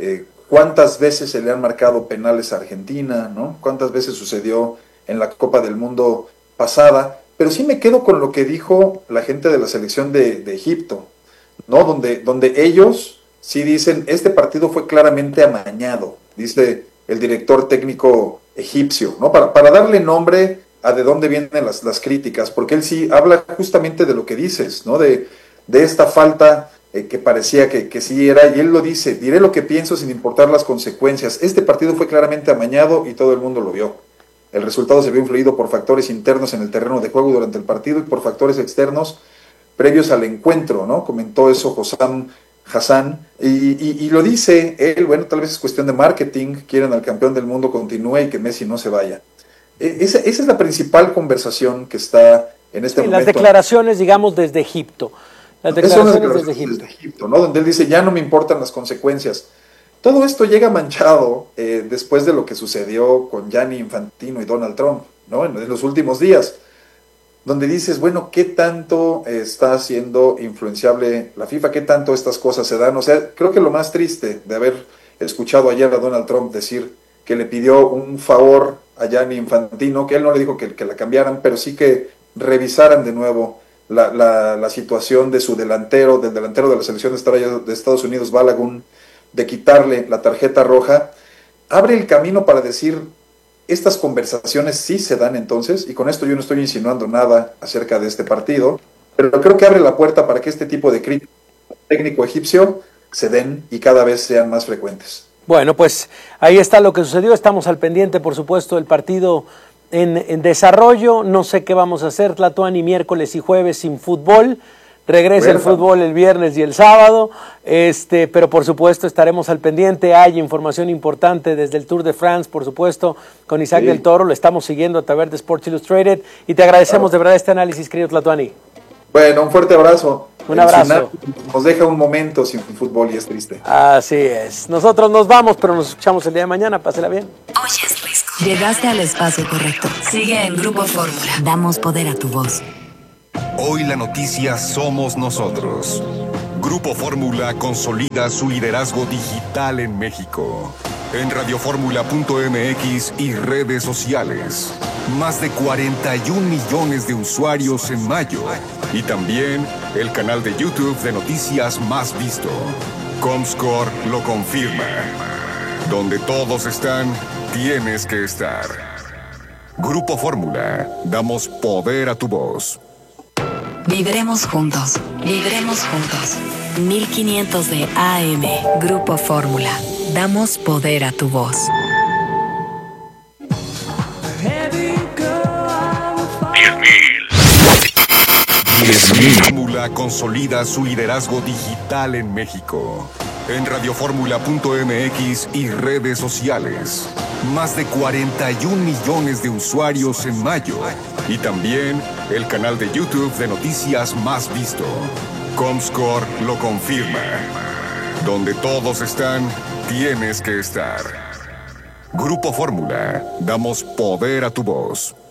cuántas veces se le han marcado penales a Argentina, ¿no? Cuántas veces sucedió en la Copa del Mundo pasada. Pero sí me quedo con lo que dijo la gente de la selección de Egipto, ¿no? Donde ellos sí dicen, este partido fue claramente amañado, dice el director técnico egipcio, ¿no? Para darle nombre a de dónde vienen las críticas, porque él sí habla justamente de lo que dices, ¿no? De esta falta que parecía que sí era, y él lo dice, diré lo que pienso sin importar las consecuencias. Este partido fue claramente amañado y todo el mundo lo vio. El resultado se vio influido por factores internos en el terreno de juego durante el partido y por factores externos previos al encuentro, ¿no? Comentó eso Hossam Hassan, y lo dice él, bueno, tal vez es cuestión de marketing, quieren al campeón del mundo continúe y que Messi no se vaya. Esa es la principal conversación que está en este momento. Las declaraciones, digamos, desde Egipto. Las declaraciones desde Egipto, ¿no? Donde él dice, ya no me importan las consecuencias. Todo esto llega manchado después de lo que sucedió con Gianni Infantino y Donald Trump, ¿no? En los últimos días, donde dices, bueno, ¿qué tanto está siendo influenciable la FIFA? ¿Qué tanto estas cosas se dan? O sea, creo que lo más triste de haber escuchado ayer a Donald Trump decir que le pidió un favor a Gianni Infantino, que él no le dijo que la cambiaran, pero sí que revisaran de nuevo la situación de su delantero, del delantero de la selección de Estados Unidos, Balogun, de quitarle la tarjeta roja, abre el camino para decir, estas conversaciones sí se dan entonces, y con esto yo no estoy insinuando nada acerca de este partido, pero creo que abre la puerta para que este tipo de críticas técnico egipcio se den y cada vez sean más frecuentes. Bueno, pues ahí está lo que sucedió. Estamos al pendiente, por supuesto, del partido en desarrollo. No sé qué vamos a hacer, Tlatuani, miércoles y jueves sin fútbol. Regresa el fútbol el viernes y el sábado, pero por supuesto estaremos al pendiente. Hay información importante desde el Tour de France, por supuesto, con Isaac del Toro. Lo estamos siguiendo a través de Sports Illustrated y te agradecemos de verdad este análisis, querido Tlatuani. Bueno, un fuerte abrazo. Un abrazo. Nos deja un momento sin fútbol y es triste. Así es. Nosotros nos vamos, pero nos escuchamos el día de mañana. Pásela bien. Oye, Risco. Llegaste al espacio correcto. Sigue en Grupo Fórmula. Damos poder a tu voz. Hoy la noticia somos nosotros. Grupo Fórmula consolida su liderazgo digital en México. En radioformula.mx y redes sociales. Más de 41 millones de usuarios en mayo. Y también el canal de YouTube de noticias más visto. Comscore lo confirma. Donde todos están, tienes que estar. Grupo Fórmula, damos poder a tu voz. Viviremos juntos. Viviremos juntos. 1500 de AM. Grupo Fórmula. Damos poder a tu voz. 10.000. Fórmula consolida su liderazgo digital en México. En radioformula.mx y redes sociales. Más de 41 millones de usuarios en mayo. Y también el canal de YouTube de noticias más visto. Comscore lo confirma. Donde todos están, tienes que estar. Grupo Fórmula, damos poder a tu voz.